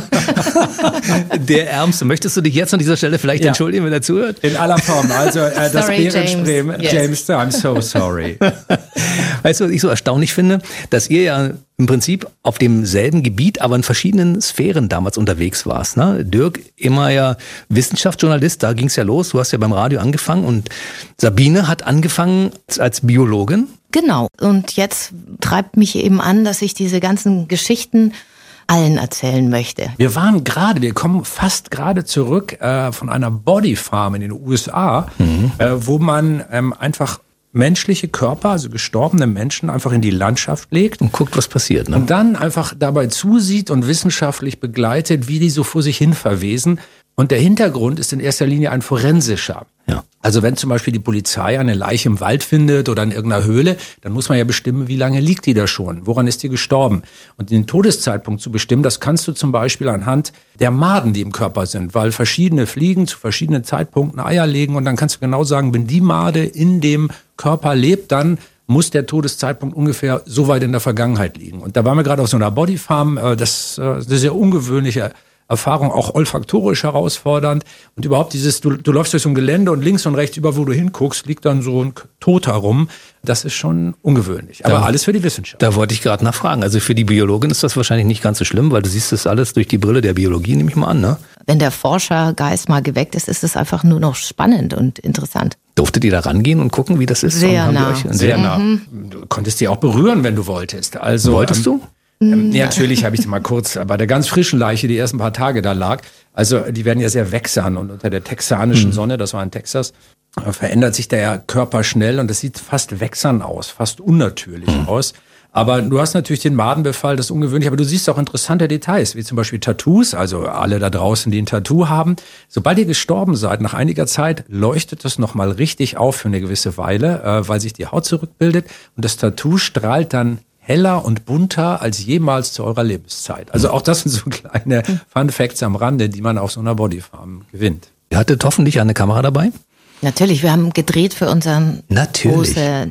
Der Ärmste. Möchtest du dich jetzt an dieser Stelle vielleicht entschuldigen, wenn er zuhört? In aller Form. Also das Sorry, Bärenspray, James. James, I'm so sorry. Weißt du, was ich so erstaunlich finde? Dass ihr ja im Prinzip auf demselben Gebiet, aber in verschiedenen Sphären damals unterwegs warst. Ne? Dirk, immer ja Wissenschaftsjournalist, da ging es ja los. Du hast ja beim Radio angefangen und Sabine hat angefangen als Biologin. Genau. Und jetzt treibt mich eben an, dass ich diese ganzen Geschichten allen erzählen möchte. Wir kommen fast gerade zurück von einer Bodyfarm in den USA, wo man einfach menschliche Körper, also gestorbene Menschen, einfach in die Landschaft legt. Und guckt, was passiert. Ne? Und dann einfach dabei zusieht und wissenschaftlich begleitet, wie die so vor sich hin verwesen. Und der Hintergrund ist in erster Linie ein forensischer. Ja. Also wenn zum Beispiel die Polizei eine Leiche im Wald findet oder in irgendeiner Höhle, dann muss man ja bestimmen, wie lange liegt die da schon? Woran ist die gestorben? Und den Todeszeitpunkt zu bestimmen, das kannst du zum Beispiel anhand der Maden, die im Körper sind, weil verschiedene Fliegen zu verschiedenen Zeitpunkten Eier legen und dann kannst du genau sagen, wenn die Made in dem Körper lebt, dann muss der Todeszeitpunkt ungefähr so weit in der Vergangenheit liegen. Und da waren wir gerade auf so einer Bodyfarm, das ist eine sehr ungewöhnliche Erfahrung, auch olfaktorisch herausfordernd. Und überhaupt du läufst durch so ein Gelände und links und rechts, über wo du hinguckst, liegt dann so ein Toter rum. Das ist schon ungewöhnlich. Aber alles für die Wissenschaft. Da wollte ich gerade nachfragen. Also für die Biologin ist das wahrscheinlich nicht ganz so schlimm, weil du siehst das alles durch die Brille der Biologie, nehme ich mal an, ne? Wenn der Forschergeist mal geweckt ist, ist es einfach nur noch spannend und interessant. Durftet ihr da rangehen und gucken, wie das ist? Sehr nah. Sehr nah. Du konntest die auch berühren, wenn du wolltest. Also, wolltest du? Natürlich habe ich sie mal kurz bei der ganz frischen Leiche, die ersten paar Tage da lag. Also die werden ja sehr wächsern und unter der texanischen Sonne, das war in Texas, verändert sich der Körper schnell und das sieht fast wächsern aus, fast unnatürlich aus. Aber du hast natürlich den Madenbefall, das ist ungewöhnlich, aber du siehst auch interessante Details, wie zum Beispiel Tattoos, also alle da draußen, die ein Tattoo haben. Sobald ihr gestorben seid, nach einiger Zeit leuchtet das nochmal richtig auf für eine gewisse Weile, weil sich die Haut zurückbildet und das Tattoo strahlt dann heller und bunter als jemals zu eurer Lebenszeit. Also auch das sind so kleine Fun Facts am Rande, die man auf so einer Bodyfarm gewinnt. Ihr hattet hoffentlich eine Kamera dabei? Natürlich, wir haben gedreht für unseren große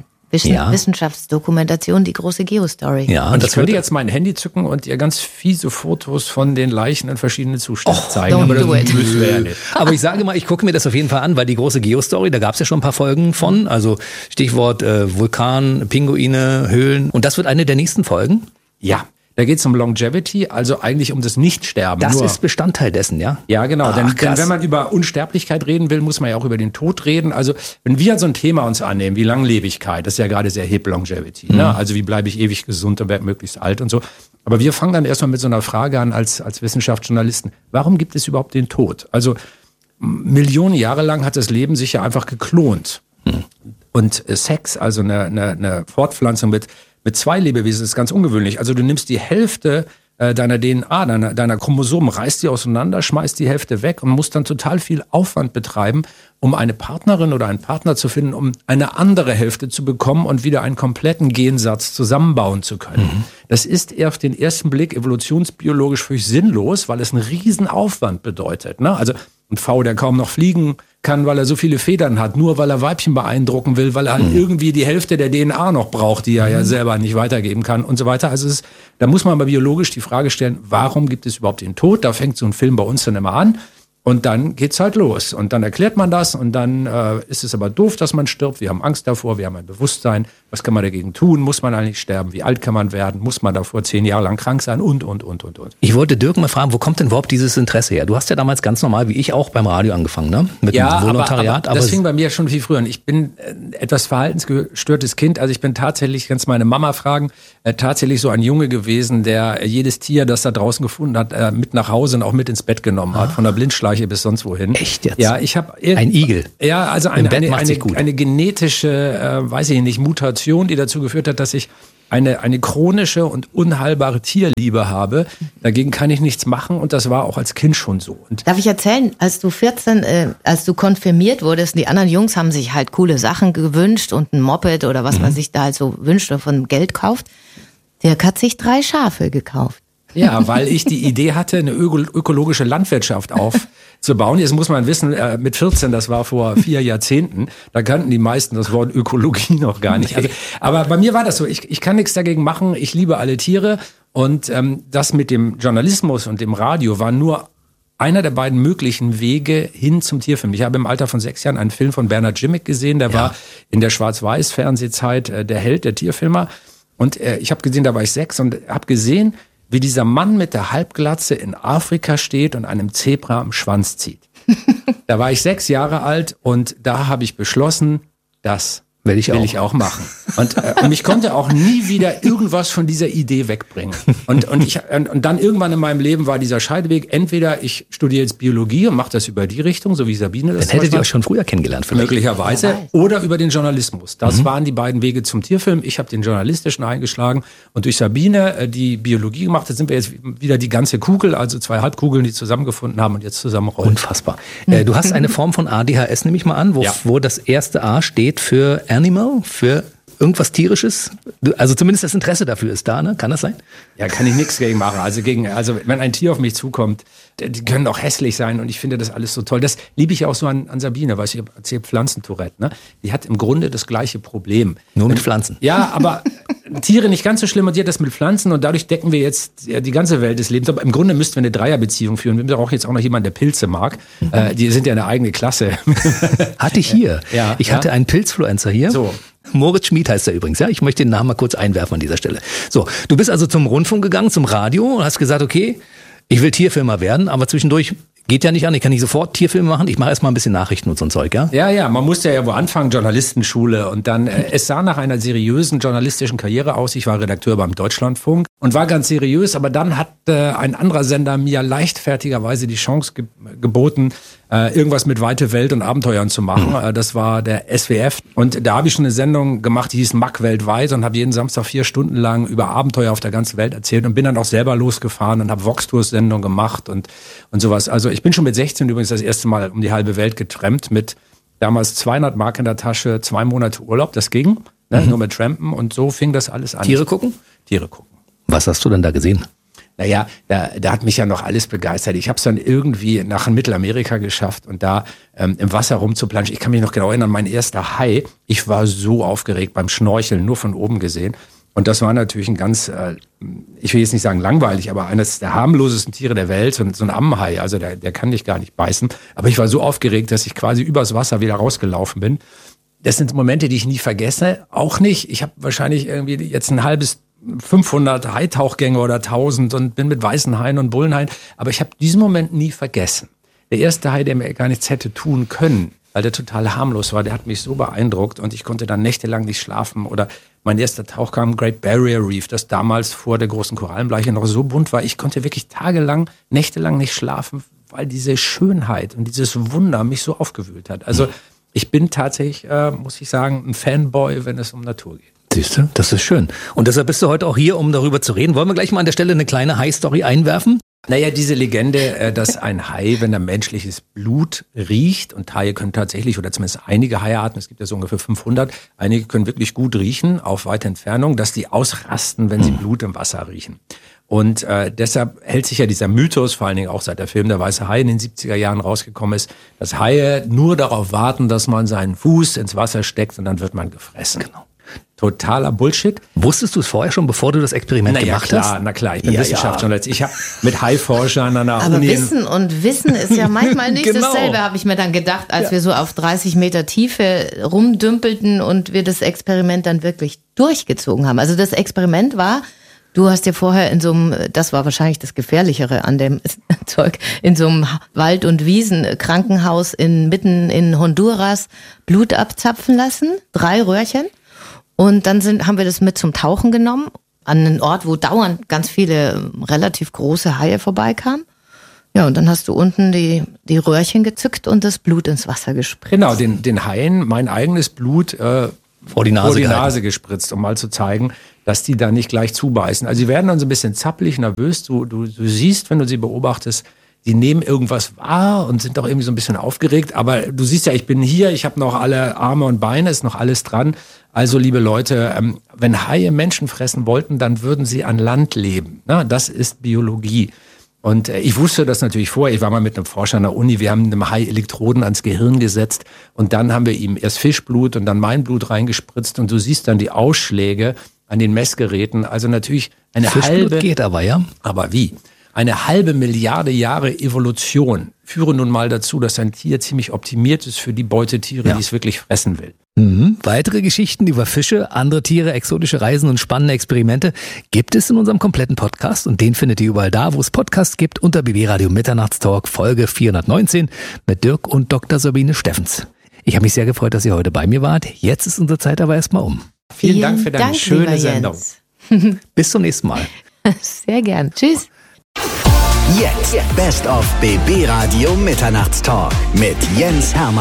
Wissenschaftsdokumentation, die große Geostory. Ja, und das könnt ihr jetzt mein Handy zücken und ihr ganz fiese Fotos von den Leichen in verschiedenen Zuständen zeigen. Aber das müssen wir ja nicht. Aber ich sage mal, ich gucke mir das auf jeden Fall an, weil die große Geostory, da gab es ja schon ein paar Folgen von, also Stichwort Vulkan, Pinguine, Höhlen. Und das wird eine der nächsten Folgen? Ja. Da geht es um Longevity, also eigentlich um das Nichtsterben. Das ist Bestandteil dessen, ja? Ja, genau. Denn wenn man über Unsterblichkeit reden will, muss man ja auch über den Tod reden. Also wenn wir so ein Thema uns annehmen wie Langlebigkeit, das ist ja gerade sehr hip, Longevity. Ne? Also wie bleibe ich ewig gesund und werde möglichst alt und so. Aber wir fangen dann erstmal mit so einer Frage an als Wissenschaftsjournalisten. Warum gibt es überhaupt den Tod? Also Millionen Jahre lang hat das Leben sich ja einfach geklont. Und Sex, also eine Fortpflanzung mit Mit 2 Lebewesen ist ganz ungewöhnlich. Also du nimmst die Hälfte deiner DNA, deiner Chromosomen, reißt die auseinander, schmeißt die Hälfte weg und musst dann total viel Aufwand betreiben, um eine Partnerin oder einen Partner zu finden, um eine andere Hälfte zu bekommen und wieder einen kompletten Gensatz zusammenbauen zu können. Das ist auf den ersten Blick evolutionsbiologisch völlig sinnlos, weil es einen riesen Aufwand bedeutet. Ne? Also ein V, der kaum noch fliegen kann, weil er so viele Federn hat, nur weil er Weibchen beeindrucken will, weil er halt irgendwie die Hälfte der DNA noch braucht, die er ja selber nicht weitergeben kann und so weiter. Also da muss man aber biologisch die Frage stellen, warum gibt es überhaupt den Tod? Da fängt so ein Film bei uns dann immer an. Und dann geht's halt los. Und dann erklärt man das und dann ist es aber doof, dass man stirbt. Wir haben Angst davor, wir haben ein Bewusstsein. Was kann man dagegen tun? Muss man eigentlich sterben? Wie alt kann man werden? Muss man davor 10 Jahre lang krank sein? Und. Ich wollte Dirk mal fragen, wo kommt denn überhaupt dieses Interesse her? Du hast ja damals ganz normal, wie ich auch, beim Radio angefangen, ne? Mit dem Volontariat. Aber das fing bei mir schon viel früher an. Ich bin etwas verhaltensgestörtes Kind. Also ich bin tatsächlich, kannst meine Mama fragen, tatsächlich so ein Junge gewesen, der jedes Tier, das da draußen gefunden hat, mit nach Hause und auch mit ins Bett genommen hat. Von der Blindschleiche bis sonst wohin. Echt jetzt? Ja, ich habe ein Igel. Ja, also eine genetische, weiß ich nicht, Mutation, die dazu geführt hat, dass ich eine chronische und unheilbare Tierliebe habe. Dagegen kann ich nichts machen und das war auch als Kind schon so. Und darf ich erzählen, als du 14, als du konfirmiert wurdest, die anderen Jungs haben sich halt coole Sachen gewünscht und ein Moped oder was man sich da halt so wünscht oder von Geld kauft. Dirk hat sich 3 Schafe gekauft. Ja, weil ich die Idee hatte, eine ökologische Landwirtschaft aufzubauen. Jetzt muss man wissen, mit 14, das war vor 4 Jahrzehnten, da kannten die meisten das Wort Ökologie noch gar nicht. Also, aber bei mir war das so, ich kann nichts dagegen machen, ich liebe alle Tiere und das mit dem Journalismus und dem Radio war nur einer der beiden möglichen Wege hin zum Tierfilm. Ich habe im Alter von 6 Jahren einen Film von Bernhard Jimmick gesehen, der war in der Schwarz-Weiß-Fernsehzeit der Held, der Tierfilmer. Und ich habe gesehen, da war ich 6 und habe gesehen, wie dieser Mann mit der Halbglatze in Afrika steht und einem Zebra am Schwanz zieht. Da war ich 6 Jahre alt und da habe ich beschlossen, das will ich auch machen. Und mich konnte auch nie wieder irgendwas von dieser Idee wegbringen. Und dann irgendwann in meinem Leben war dieser Scheideweg, entweder ich studiere jetzt Biologie und mache das über die Richtung, so wie Sabine das dann hättet ihr euch schon früher kennengelernt vielleicht. Möglicherweise. Oder über den Journalismus. Das waren die beiden Wege zum Tierfilm. Ich habe den journalistischen eingeschlagen und durch Sabine die Biologie gemacht. Da sind wir jetzt wieder die ganze Kugel, also 2 Halbkugeln, die zusammengefunden haben und jetzt zusammenrollen. Unfassbar. Du hast eine Form von ADHS, nehme ich mal an, wo das erste A steht für Animal, für irgendwas Tierisches? Also zumindest das Interesse dafür ist da, ne? Kann das sein? Ja, kann ich nichts gegen machen. Also wenn ein Tier auf mich zukommt, die können auch hässlich sein und ich finde das alles so toll. Das liebe ich auch so an Sabine, weil ich erzähle Pflanzentourette, ne? Die hat im Grunde das gleiche Problem. Nur mit Pflanzen. Ja, aber Tiere nicht ganz so schlimm und die hat das mit Pflanzen und dadurch decken wir jetzt die ganze Welt des Lebens. Aber im Grunde müssten wir eine Dreierbeziehung führen. Wir brauchen jetzt auch noch jemanden, der Pilze mag. Die sind ja eine eigene Klasse. Hatte ich hier. Ja, ich hatte einen Pilzfluencer hier. So. Moritz Schmid heißt er übrigens, ja. Ich möchte den Namen mal kurz einwerfen an dieser Stelle. So, du bist also zum Rundfunk gegangen, zum Radio und hast gesagt, okay, ich will Tierfilmer werden, aber zwischendurch geht ja nicht an, ich kann nicht sofort Tierfilme machen, ich mache erstmal ein bisschen Nachrichten und so ein Zeug, ja? Ja, man musste ja wo anfangen, Journalistenschule und dann, es sah nach einer seriösen journalistischen Karriere aus, ich war Redakteur beim Deutschlandfunk und war ganz seriös, aber dann hat ein anderer Sender mir leichtfertigerweise die Chance geboten, irgendwas mit weite Welt und Abenteuern zu machen. Das war der SWF und da habe ich schon eine Sendung gemacht, die hieß Mack weltweit und habe jeden Samstag 4 Stunden lang über Abenteuer auf der ganzen Welt erzählt und bin dann auch selber losgefahren und habe Vox-Tours-Sendungen gemacht und sowas. Also ich bin schon mit 16 übrigens das erste Mal um die halbe Welt getrampt mit damals 200 Mark in der Tasche, 2 Monate Urlaub, das ging, ne, nur mit Trampen und so fing das alles an. Tiere gucken? Tiere gucken. Was hast du denn da gesehen? Naja, da hat mich ja noch alles begeistert. Ich habe es dann irgendwie nach Mittelamerika geschafft und da im Wasser rumzuplanschen. Ich kann mich noch genau erinnern, mein erster Hai. Ich war so aufgeregt beim Schnorcheln, nur von oben gesehen. Und das war natürlich ein ganz, ich will jetzt nicht sagen langweilig, aber eines der harmlosesten Tiere der Welt, so ein Ammenhai. Also der kann dich gar nicht beißen. Aber ich war so aufgeregt, dass ich quasi übers Wasser wieder rausgelaufen bin. Das sind Momente, die ich nie vergesse. Auch nicht. Ich habe wahrscheinlich irgendwie jetzt ein halbes 500 Haitauchgänge oder 1000 und bin mit weißen Haien und Bullenhaien. Aber ich habe diesen Moment nie vergessen. Der erste Hai, der mir gar nichts hätte tun können, weil der total harmlos war, der hat mich so beeindruckt und ich konnte dann nächtelang nicht schlafen. Oder mein erster Tauchgang Great Barrier Reef, das damals vor der großen Korallenbleiche noch so bunt war. Ich konnte wirklich tagelang, nächtelang nicht schlafen, weil diese Schönheit und dieses Wunder mich so aufgewühlt hat. Also ich bin tatsächlich, muss ich sagen, ein Fanboy, wenn es um Natur geht. Siehst du, das ist schön. Und deshalb bist du heute auch hier, um darüber zu reden. Wollen wir gleich mal an der Stelle eine kleine Hai-Story einwerfen? Naja, diese Legende, dass ein Hai, wenn er menschliches Blut riecht, und Haie können tatsächlich, oder zumindest einige Haiarten, es gibt ja so ungefähr 500, einige können wirklich gut riechen, auf weite Entfernung, dass die ausrasten, wenn sie Blut im Wasser riechen. Und deshalb hält sich ja dieser Mythos, vor allen Dingen auch seit der Film Der weiße Hai in den 70er Jahren rausgekommen ist, dass Haie nur darauf warten, dass man seinen Fuß ins Wasser steckt und dann wird man gefressen. Genau. Totaler Bullshit. Wusstest du es vorher schon, bevor du das Experiment gemacht hast? Na klar, ich bin Wissenschaftsjournalist. Ich habe mit Haiforschern an der Aber Uni... Wissen ist ja manchmal nicht dasselbe, habe ich mir dann gedacht, als wir so auf 30 Meter Tiefe rumdümpelten und wir das Experiment dann wirklich durchgezogen haben. Also das Experiment war, du hast dir vorher in so einem, das war wahrscheinlich das Gefährlichere an dem Zeug, in so einem Wald- und Wiesenkrankenhaus mitten in Honduras Blut abzapfen lassen, 3 Röhrchen. Und dann haben wir das mit zum Tauchen genommen, an einen Ort, wo dauernd ganz viele relativ große Haie vorbeikamen. Ja, und dann hast du unten die Röhrchen gezückt und das Blut ins Wasser gespritzt. Genau, den Haien mein eigenes Blut vor die Nase gespritzt, um mal zu zeigen, dass die da nicht gleich zubeißen. Also sie werden dann so ein bisschen zappelig, nervös. Du siehst, wenn du sie beobachtest, die nehmen irgendwas wahr und sind doch irgendwie so ein bisschen aufgeregt. Aber du siehst ja, ich bin hier, ich habe noch alle Arme und Beine, ist noch alles dran. Also liebe Leute, wenn Haie Menschen fressen wollten, dann würden sie an Land leben. Na, das ist Biologie. Und ich wusste das natürlich vorher. Ich war mal mit einem Forscher an der Uni. Wir haben einem Hai Elektroden ans Gehirn gesetzt. Und dann haben wir ihm erst Fischblut und dann mein Blut reingespritzt. Und du siehst dann die Ausschläge an den Messgeräten. Also natürlich eine Fischblut geht aber, ja. Aber wie? Eine halbe Milliarde Jahre Evolution führen nun mal dazu, dass ein Tier ziemlich optimiert ist für die Beutetiere, die es wirklich fressen will. Weitere Geschichten über Fische, andere Tiere, exotische Reisen und spannende Experimente gibt es in unserem kompletten Podcast und den findet ihr überall da, wo es Podcasts gibt, unter BB Radio Mitternachtstalk Folge 419 mit Dirk und Dr. Sabine Steffens. Ich habe mich sehr gefreut, dass ihr heute bei mir wart. Jetzt ist unsere Zeit aber erstmal um. Vielen Dank für deine schöne Sendung. Bis zum nächsten Mal. Sehr gern. Tschüss. Jetzt Best of BB Radio Mitternachtstalk mit Jens Hermann.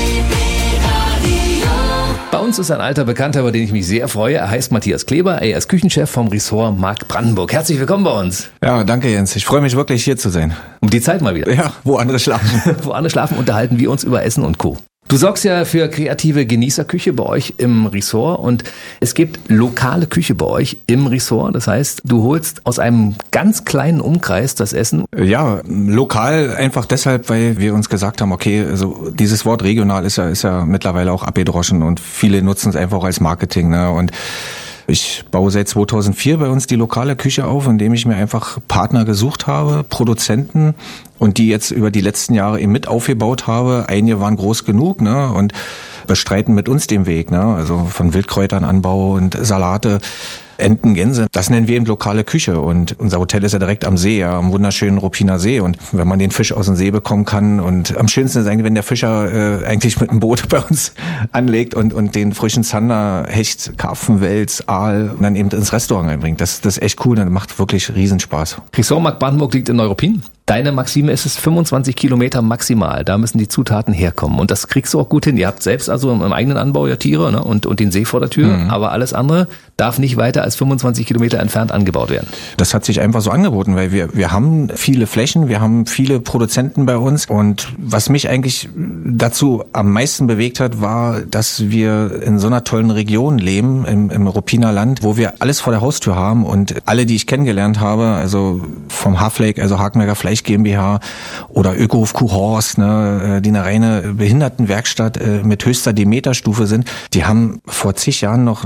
Bei uns ist ein alter Bekannter, über den ich mich sehr freue. Er heißt Matthias Kleber. Er ist Küchenchef vom Ressort Mark Brandenburg. Herzlich willkommen bei uns. Ja, danke Jens. Ich freue mich wirklich, hier zu sein. Um die Zeit mal wieder. Ja, wo andere schlafen. Wo andere schlafen, unterhalten wir uns über Essen und Co. Du sorgst ja für kreative Genießerküche bei euch im Ressort und es gibt lokale Küche bei euch im Ressort. Das heißt, du holst aus einem ganz kleinen Umkreis das Essen. Ja, lokal einfach deshalb, weil wir uns gesagt haben, okay, also dieses Wort regional ist ja mittlerweile auch abgedroschen und viele nutzen es einfach auch als Marketing, ne? Und ich baue seit 2004 bei uns die lokale Küche auf, indem ich mir einfach Partner gesucht habe, Produzenten, und die jetzt über die letzten Jahre eben mit aufgebaut habe. Einige waren groß genug, ne, und bestreiten mit uns den Weg, ne, also von Wildkräutern, Anbau und Salate, Enten, Gänse. Das nennen wir eben lokale Küche und unser Hotel ist ja direkt am See, ja, am wunderschönen Ruppiner See, und wenn man den Fisch aus dem See bekommen kann, und am schönsten ist eigentlich, wenn der Fischer eigentlich mit einem Boot bei uns anlegt und den frischen Zander, Hecht, Karpfen, Wels, Aal und dann eben ins Restaurant einbringt. Das ist echt cool, das macht wirklich Riesenspaß. Ressort Mark Brandenburg liegt in Neuruppin. Deine Maxime ist es 25 Kilometer maximal. Da müssen die Zutaten herkommen. Und das kriegst du auch gut hin. Ihr habt selbst also im eigenen Anbau ja Tiere, ne? und den See vor der Tür. Aber alles andere darf nicht weiter als 25 Kilometer entfernt angebaut werden. Das hat sich einfach so angeboten, weil wir haben viele Flächen, wir haben viele Produzenten bei uns. Und was mich eigentlich dazu am meisten bewegt hat, war, dass wir in so einer tollen Region leben, im Ruppiner Land, wo wir alles vor der Haustür haben. Und alle, die ich kennengelernt habe, also vom Hafleck, also Hagenberger Fleisch GmbH oder Ökohof Kuhhorst, ne, die eine reine Behindertenwerkstatt mit höchster Demeterstufe sind, die haben vor zig Jahren noch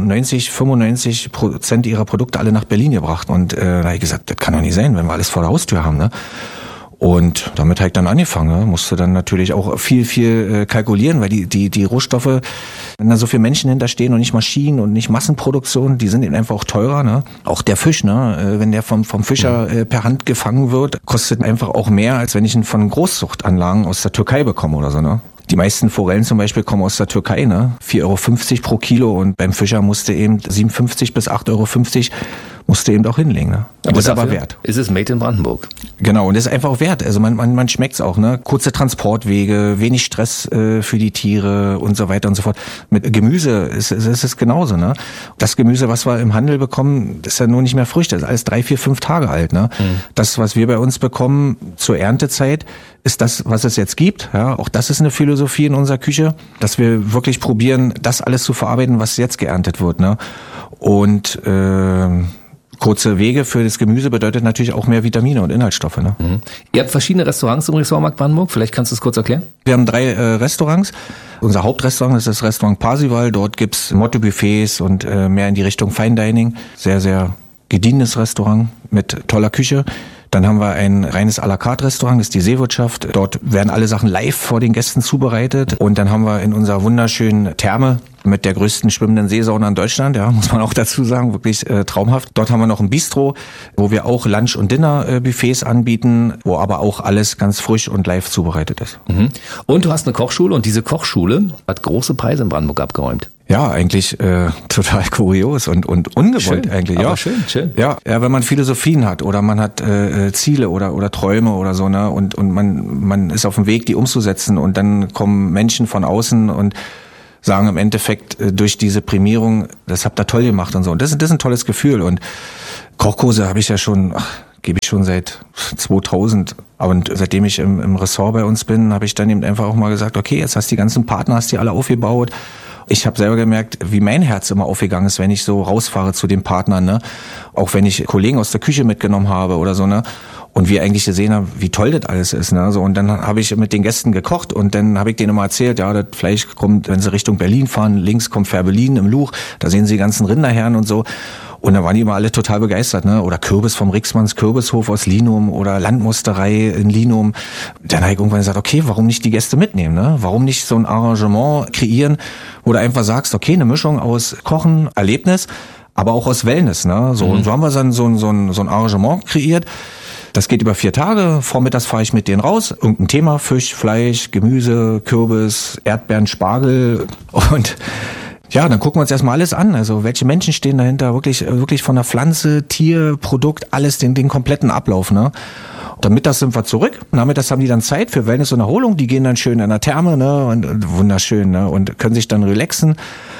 95% ihrer Produkte alle nach Berlin gebracht. Und da habe ich gesagt, das kann doch nicht sein, wenn wir alles vor der Haustür haben, ne? Und damit habe ich dann angefangen, ne? Musste dann natürlich auch viel kalkulieren, weil die Rohstoffe, wenn da so viele Menschen hinterstehen und nicht Maschinen und nicht Massenproduktion, die sind eben einfach auch teurer, ne? Auch der Fisch, ne? Wenn der vom Fischer per Hand gefangen wird, kostet einfach auch mehr, als wenn ich ihn von Großzuchtanlagen aus der Türkei bekomme oder so, ne? Die meisten Forellen zum Beispiel kommen aus der Türkei, ne? 4,50 € pro Kilo, und beim Fischer musste eben 7,50 bis 8,50 € musste eben auch hinlegen, ne? Aber das ist aber wert. Ist es made in Brandenburg? Genau, und das ist einfach auch wert. Also man schmeckt's auch, ne? Kurze Transportwege, wenig Stress für die Tiere und so weiter und so fort. Mit Gemüse ist es genauso, ne? Das Gemüse, was wir im Handel bekommen, ist ja nur nicht mehr frisch. Das ist alles 3, 4, 5 Tage alt, ne? Das, was wir bei uns bekommen zur Erntezeit, ist das, was es jetzt gibt. Ja, auch das ist eine Philosophie in unserer Küche, dass wir wirklich probieren, das alles zu verarbeiten, was jetzt geerntet wird, ne? Und kurze Wege für das Gemüse bedeutet natürlich auch mehr Vitamine und Inhaltsstoffe. Ne? Ihr habt verschiedene Restaurants im Ressortmarkt Brandenburg. Vielleicht kannst du es kurz erklären? Wir haben 3 Restaurants. Unser Hauptrestaurant ist das Restaurant Parsival. Dort gibt's Motto-Buffets und mehr in die Richtung Fine Dining. Sehr, sehr gediegenes Restaurant mit toller Küche. Dann haben wir ein reines à la carte Restaurant, das ist die Seewirtschaft. Dort werden alle Sachen live vor den Gästen zubereitet. Und dann haben wir in unserer wunderschönen Therme mit der größten schwimmenden Seesauna in Deutschland, ja, muss man auch dazu sagen, wirklich traumhaft. Dort haben wir noch ein Bistro, wo wir auch Lunch- und Dinner-Buffets anbieten, wo aber auch alles ganz frisch und live zubereitet ist. Und du hast eine Kochschule und diese Kochschule hat große Preise in Brandenburg abgeräumt. Ja, eigentlich total kurios und ungewollt schön, eigentlich. Aber ja, schön. Ja, wenn man Philosophien hat oder man hat Ziele oder Träume oder so, ne, und man ist auf dem Weg, die umzusetzen und dann kommen Menschen von außen und sagen im Endeffekt durch diese Prämierung, das habt ihr toll gemacht und so. Und das ist ein tolles Gefühl. Und Kochkurse habe ich ja schon, gebe ich schon seit 2000. Und seitdem ich im Ressort bei uns bin, habe ich dann eben einfach auch mal gesagt, okay, jetzt hast du die ganzen Partner, hast die alle aufgebaut. Ich habe selber gemerkt, wie mein Herz immer aufgegangen ist, wenn ich so rausfahre zu den Partnern, ne? Auch wenn ich Kollegen aus der Küche mitgenommen habe oder so, ne? Und wir eigentlich gesehen haben, wie toll das alles ist, ne? So, und dann habe ich mit den Gästen gekocht und dann habe ich denen immer erzählt, ja, das Fleisch kommt, wenn sie Richtung Berlin fahren, links kommt Fährberlin im Luch, da sehen sie die ganzen Rinderherren und so. Und da waren die immer alle total begeistert, ne? Oder Kürbis vom Rixmanns Kürbishof aus Linum oder Landmusterei in Linum. Dann habe ich irgendwann gesagt, okay, warum nicht die Gäste mitnehmen, ne? Warum nicht so ein Arrangement kreieren, wo du einfach sagst, okay, eine Mischung aus Kochen, Erlebnis, aber auch aus Wellness, ne? So, und so haben wir dann so ein Arrangement kreiert. Das geht über 4 Tage. Vormittags fahre ich mit denen raus. Irgendein Thema, Fisch, Fleisch, Gemüse, Kürbis, Erdbeeren, Spargel und ja, dann gucken wir uns erstmal alles an. Also welche Menschen stehen dahinter, wirklich von der Pflanze, Tier, Produkt, alles, den kompletten Ablauf, ne? Dann mittags sind wir zurück. Nachmittags haben die dann Zeit für Wellness und Erholung. Die gehen dann schön in der Therme, ne? Und wunderschön, ne? Und können sich dann relaxen.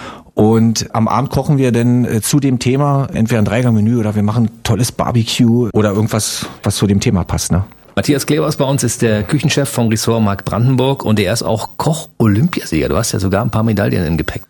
Und am Abend kochen wir dann zu dem Thema entweder ein 3-Gang-Menü oder wir machen tolles Barbecue oder irgendwas, was zu dem Thema passt, ne? Matthias Klebers bei uns ist der Küchenchef vom Ressortmarkt Brandenburg und er ist auch Koch-Olympiasieger. Du hast ja sogar ein paar Medaillen im Gepäck.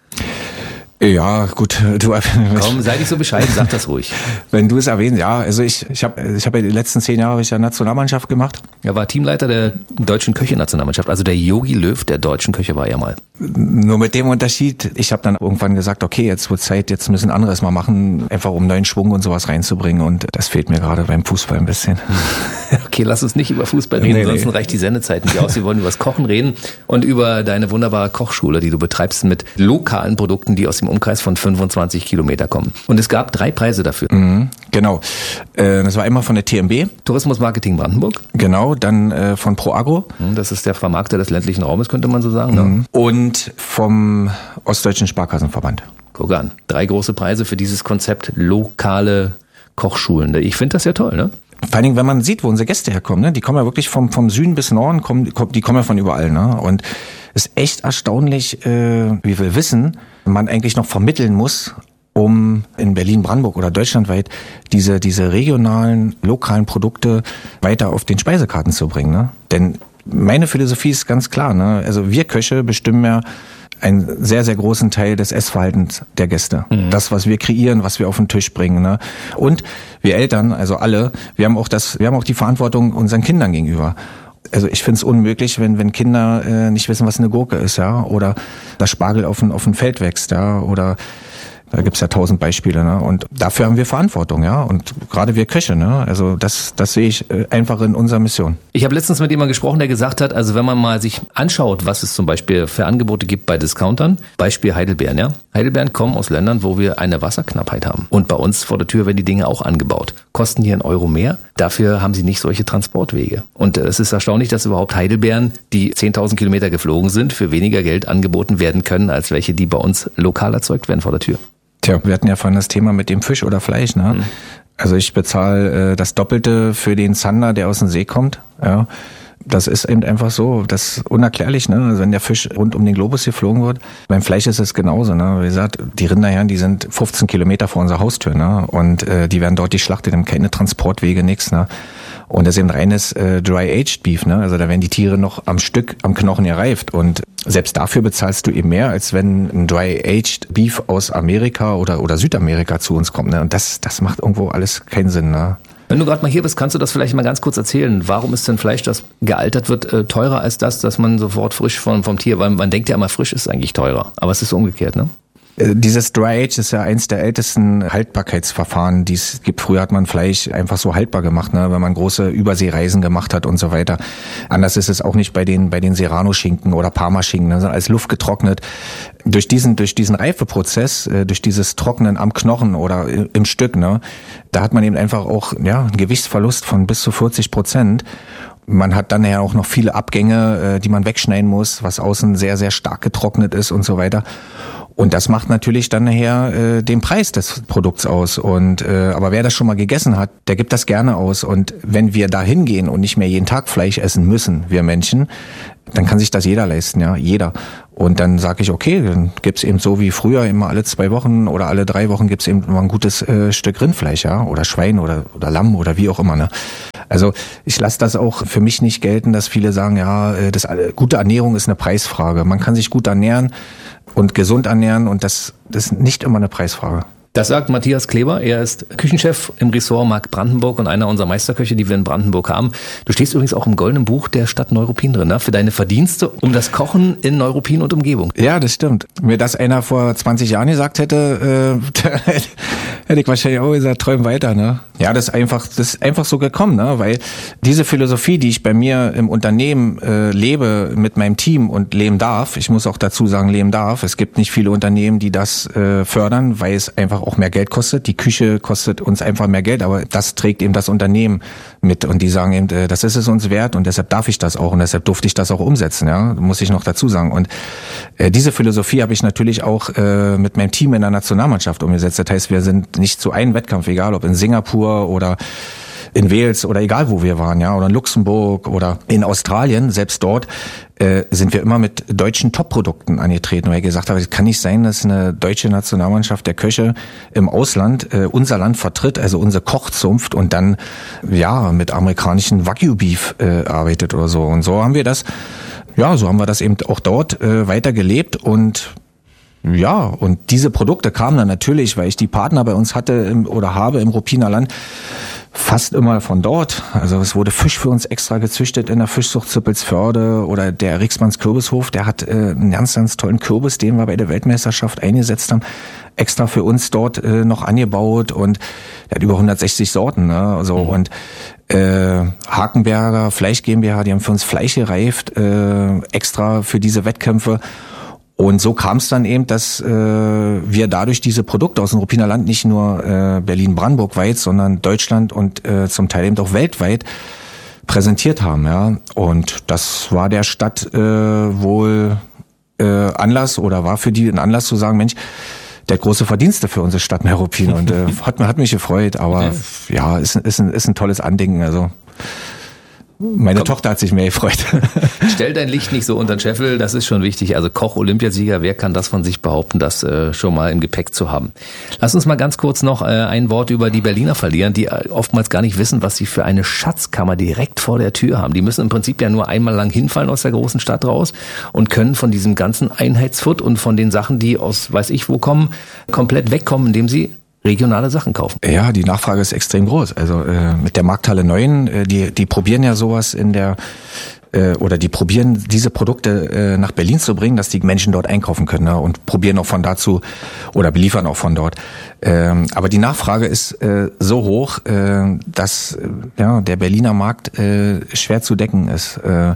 Ja, gut. Komm, sei nicht so bescheiden, sag das ruhig. Wenn du es erwähnst, ja. Also ich habe ja die letzten 10 Jahre Nationalmannschaft gemacht. Er war Teamleiter der deutschen Köche-Nationalmannschaft. Also der Yogi Löw der deutschen Köche war er mal. Nur mit dem Unterschied, ich habe dann irgendwann gesagt, okay, jetzt wird Zeit, jetzt müssen anderes mal machen, einfach um neuen Schwung und sowas reinzubringen. Und das fehlt mir gerade beim Fußball ein bisschen. Okay, lass uns nicht über Fußball reden, ansonsten reicht die Sendezeit nicht aus. Wir wollen über das Kochen reden und über deine wunderbare Kochschule, die du betreibst mit lokalen Produkten, die aus dem Umkreis von 25 Kilometer kommen. Und es gab 3 Preise dafür. Genau. Das war einmal von der TMB. Tourismus Marketing Brandenburg. Genau, dann von ProAgro. Das ist der Vermarkter des ländlichen Raumes, könnte man so sagen. Ne? Und vom Ostdeutschen Sparkassenverband. Guck an, 3 große Preise für dieses Konzept lokale Kochschulen. Ich finde das ja toll, ne? Vor allen Dingen, wenn man sieht, wo unsere Gäste herkommen, ne? Die kommen ja wirklich vom Süden bis Norden, die kommen ja von überall, ne? Und es ist echt erstaunlich, wie viel Wissen man eigentlich noch vermitteln muss, um in Berlin, Brandenburg oder deutschlandweit diese regionalen, lokalen Produkte weiter auf den Speisekarten zu bringen, ne? Denn meine Philosophie ist ganz klar, ne? Also wir Köche bestimmen ja einen sehr, sehr großen Teil des Essverhaltens der Gäste. Das, was wir kreieren, was wir auf den Tisch bringen, ne? Und wir Eltern, also alle, wir haben auch die Verantwortung unseren Kindern gegenüber. Also ich finde es unmöglich, wenn Kinder nicht wissen, was eine Gurke ist, ja, oder das Spargel auf dem Feld wächst, ja, oder da gibt's ja 1000 Beispiele, ne? Und dafür haben wir Verantwortung, ja. Und gerade wir Köche, ne? Also das sehe ich einfach in unserer Mission. Ich habe letztens mit jemandem gesprochen, der gesagt hat, also wenn man mal sich anschaut, was es zum Beispiel für Angebote gibt bei Discountern, Beispiel Heidelbeeren, ja. Heidelbeeren kommen aus Ländern, wo wir eine Wasserknappheit haben. Und bei uns vor der Tür werden die Dinge auch angebaut. Kosten hier €1 mehr. Dafür haben sie nicht solche Transportwege. Und es ist erstaunlich, dass überhaupt Heidelbeeren, die 10.000 Kilometer geflogen sind, für weniger Geld angeboten werden können, als welche, die bei uns lokal erzeugt werden vor der Tür. Tja, wir hatten ja vorhin das Thema mit dem Fisch oder Fleisch, ne? Also ich bezahle das Doppelte für den Zander, der aus dem See kommt. Ja. Das ist eben einfach so, das ist unerklärlich, ne? Also wenn der Fisch rund um den Globus geflogen wird. Beim Fleisch ist es genauso, ne? Wie gesagt, die Rinderherren, die sind 15 Kilometer vor unserer Haustür, ne? Und die werden dort geschlachtet, haben keine Transportwege, nix, ne? Und das ist eben reines Dry-Aged Beef, ne? Also da werden die Tiere noch am Stück, am Knochen gereift. Und selbst dafür bezahlst du eben mehr, als wenn ein Dry-Aged Beef aus Amerika oder Südamerika zu uns kommt, ne? Und das macht irgendwo alles keinen Sinn, ne? Wenn du gerade mal hier bist, kannst du das vielleicht mal ganz kurz erzählen. Warum ist denn Fleisch, das gealtert wird, teurer als das man sofort frisch vom Tier, weil man denkt ja immer, frisch ist eigentlich teurer. Aber es ist umgekehrt, ne? Dieses Dry Age ist ja eins der ältesten Haltbarkeitsverfahren, die es gibt. Früher hat man Fleisch einfach so haltbar gemacht, ne, wenn man große Überseereisen gemacht hat und so weiter. Anders ist es auch nicht bei den Serrano-Schinken oder Parma-Schinken, ne, als Luft getrocknet. Durch diesen Reifeprozess, durch dieses Trocknen am Knochen oder im Stück, ne, da hat man eben einfach auch einen Gewichtsverlust von bis zu 40%. Man hat dann ja auch noch viele Abgänge, die man wegschneiden muss, was außen sehr, sehr stark getrocknet ist und so weiter. Und das macht natürlich dann nachher den Preis des Produkts aus. Und aber wer das schon mal gegessen hat, der gibt das gerne aus. Und wenn wir da hingehen und nicht mehr jeden Tag Fleisch essen müssen, wir Menschen, dann kann sich das jeder leisten, ja, jeder. Und dann sage ich, okay, dann gibt's eben so wie früher immer alle 2 Wochen oder alle 3 Wochen gibt's eben mal ein gutes Stück Rindfleisch, ja, oder Schwein oder Lamm oder wie auch immer, ne. Also ich lasse das auch für mich nicht gelten, dass viele sagen, ja, gute Ernährung ist eine Preisfrage. Man kann sich gut ernähren und gesund ernähren und das ist nicht immer eine Preisfrage. Das sagt Matthias Kleber. Er ist Küchenchef im Ressort Mark Brandenburg und einer unserer Meisterköche, die wir in Brandenburg haben. Du stehst übrigens auch im Goldenen Buch der Stadt Neuruppin drin, ne? Für deine Verdienste um das Kochen in Neuruppin und Umgebung. Ja, das stimmt. Mir das einer vor 20 Jahren gesagt hätte, hätte ich wahrscheinlich auch gesagt, träum weiter, ne? Ja, das ist einfach so gekommen, ne? Weil diese Philosophie, die ich bei mir im Unternehmen lebe mit meinem Team und leben darf, ich muss auch dazu sagen, leben darf. Es gibt nicht viele Unternehmen, die das fördern, weil es einfach auch mehr Geld kostet. Die Küche kostet uns einfach mehr Geld, aber das trägt eben das Unternehmen mit und die sagen eben, das ist es uns wert und deshalb darf ich das auch und deshalb durfte ich das auch umsetzen, ja, muss ich noch dazu sagen. Und diese Philosophie habe ich natürlich auch mit meinem Team in der Nationalmannschaft umgesetzt. Das heißt, wir sind nicht zu einem Wettkampf, egal ob in Singapur oder in Wales oder egal wo wir waren, ja, oder in Luxemburg oder in Australien, selbst dort sind wir immer mit deutschen Top-Produkten angetreten, weil ich gesagt habe, es kann nicht sein, dass eine deutsche Nationalmannschaft der Köche im Ausland unser Land vertritt, also unsere Kochzunft und dann mit amerikanischen Wagyu-Beef arbeitet oder so. Und so haben wir das, so haben wir das eben auch dort weiter gelebt und und diese Produkte kamen dann natürlich, weil ich die Partner bei uns hatte habe im Ruppiner Land, fast immer von dort. Also es wurde Fisch für uns extra gezüchtet in der Fischzucht Zippelsförde oder der Rixmanns Kürbishof, der hat einen ganz, ganz tollen Kürbis, den wir bei der Weltmeisterschaft eingesetzt haben, extra für uns dort noch angebaut und der hat über 160 Sorten, ne? Also und Hakenberger Fleisch GmbH, die haben für uns Fleisch gereift, extra für diese Wettkämpfe. Und so kam es dann eben, dass wir dadurch diese Produkte aus dem Ruppiner Land nicht nur Berlin-Brandenburg weit, sondern Deutschland und zum Teil eben auch weltweit präsentiert haben. Ja. Und das war der Stadt wohl Anlass oder war für die ein Anlass zu sagen, Mensch, der hat große Verdienste für unsere Stadt Neuruppin und hat mich gefreut. Aber ist ein tolles Andenken. Also meine Tochter hat sich mehr gefreut. Stell dein Licht nicht so unter den Scheffel, das ist schon wichtig. Also Koch-Olympiasieger, wer kann das von sich behaupten, das schon mal im Gepäck zu haben? Lass uns mal ganz kurz noch ein Wort über die Berliner verlieren, die oftmals gar nicht wissen, was sie für eine Schatzkammer direkt vor der Tür haben. Die müssen im Prinzip ja nur einmal lang hinfallen aus der großen Stadt raus und können von diesem ganzen Einheitsfutt und von den Sachen, die aus weiß ich wo kommen, komplett wegkommen, indem sie regionale Sachen kaufen. Ja, die Nachfrage ist extrem groß. Also mit der Markthalle 9, die probieren ja sowas die probieren diese Produkte nach Berlin zu bringen, dass die Menschen dort einkaufen können, ne? Und probieren auch von dazu oder beliefern auch von dort. Aber die Nachfrage ist so hoch, dass der Berliner Markt schwer zu decken ist.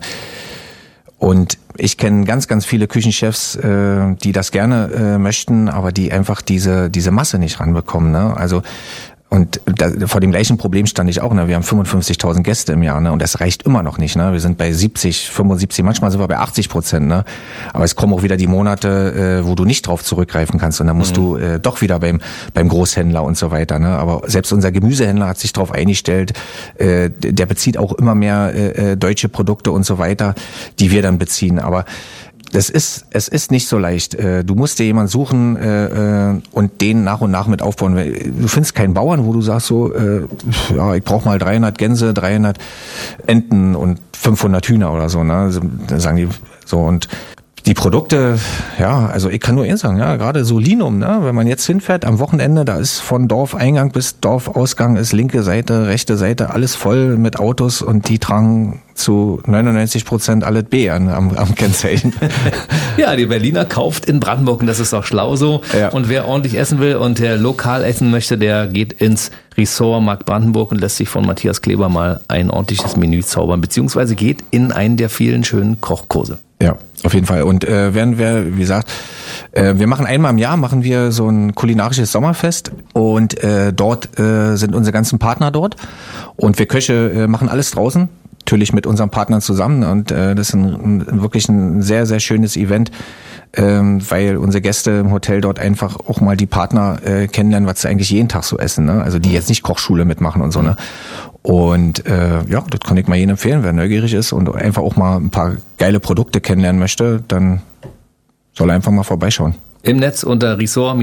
Und ich kenne ganz, ganz viele Küchenchefs, die das gerne möchten, aber die einfach diese Masse nicht ranbekommen. Ne? Also Und vor dem gleichen Problem stand ich auch. Ne? Wir haben 55.000 Gäste im Jahr, ne? Und das reicht immer noch nicht. Ne? Wir sind bei 70, 75, manchmal sind wir bei 80%. Ne? Aber es kommen auch wieder die Monate, wo du nicht drauf zurückgreifen kannst. Und dann musst du doch wieder beim Großhändler und so weiter. Ne? Aber selbst unser Gemüsehändler hat sich darauf eingestellt. Der bezieht auch immer mehr deutsche Produkte und so weiter, die wir dann beziehen. Aber es ist nicht so leicht. Du musst dir jemanden suchen und den nach und nach mit aufbauen. Du findest keinen Bauern, wo du sagst so, ich brauche mal 300 Gänse, 300 Enten und 500 Hühner oder so. Ne? Dann sagen die so. Und die Produkte, ja, also ich kann nur eins sagen, ja, gerade so Linum, ne, wenn man jetzt hinfährt am Wochenende, da ist von Dorfeingang bis Dorfausgang ist linke Seite, rechte Seite, alles voll mit Autos und die tragen zu 99% alles B am Kennzeichen. Ja, die Berliner kauft in Brandenburg und das ist auch schlau so. Ja. Und wer ordentlich essen will und der lokal essen möchte, der geht ins Ressort Markt Brandenburg und lässt sich von Matthias Kleber mal ein ordentliches Menü zaubern, beziehungsweise geht in einen der vielen schönen Kochkurse. Ja, auf jeden Fall. Und werden wir, wie gesagt, wir machen einmal im Jahr machen wir so ein kulinarisches Sommerfest und dort sind unsere ganzen Partner dort und wir Köche machen alles draußen, natürlich mit unseren Partnern zusammen und das ist wirklich ein sehr, sehr schönes Event, weil unsere Gäste im Hotel dort einfach auch mal die Partner kennenlernen, was sie eigentlich jeden Tag so essen, ne? Also die jetzt nicht Kochschule mitmachen und so, ne? Und ja, das kann ich mal jedem empfehlen, wer neugierig ist und einfach auch mal ein paar geile Produkte kennenlernen möchte, dann soll er einfach mal vorbeischauen. Im Netz unter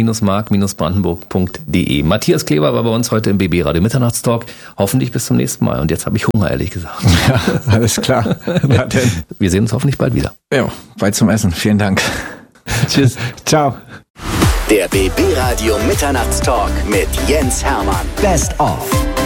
ressort-mark-brandenburg.de. Matthias Kleber war bei uns heute im BB Radio Mitternachtstalk. Hoffentlich bis zum nächsten Mal. Und jetzt habe ich Hunger, ehrlich gesagt. Ja, alles klar. Wir sehen uns hoffentlich bald wieder. Ja, bald zum Essen. Vielen Dank. Tschüss. Ciao. Der BB Radio Mitternachtstalk mit Jens Hermann. Best of.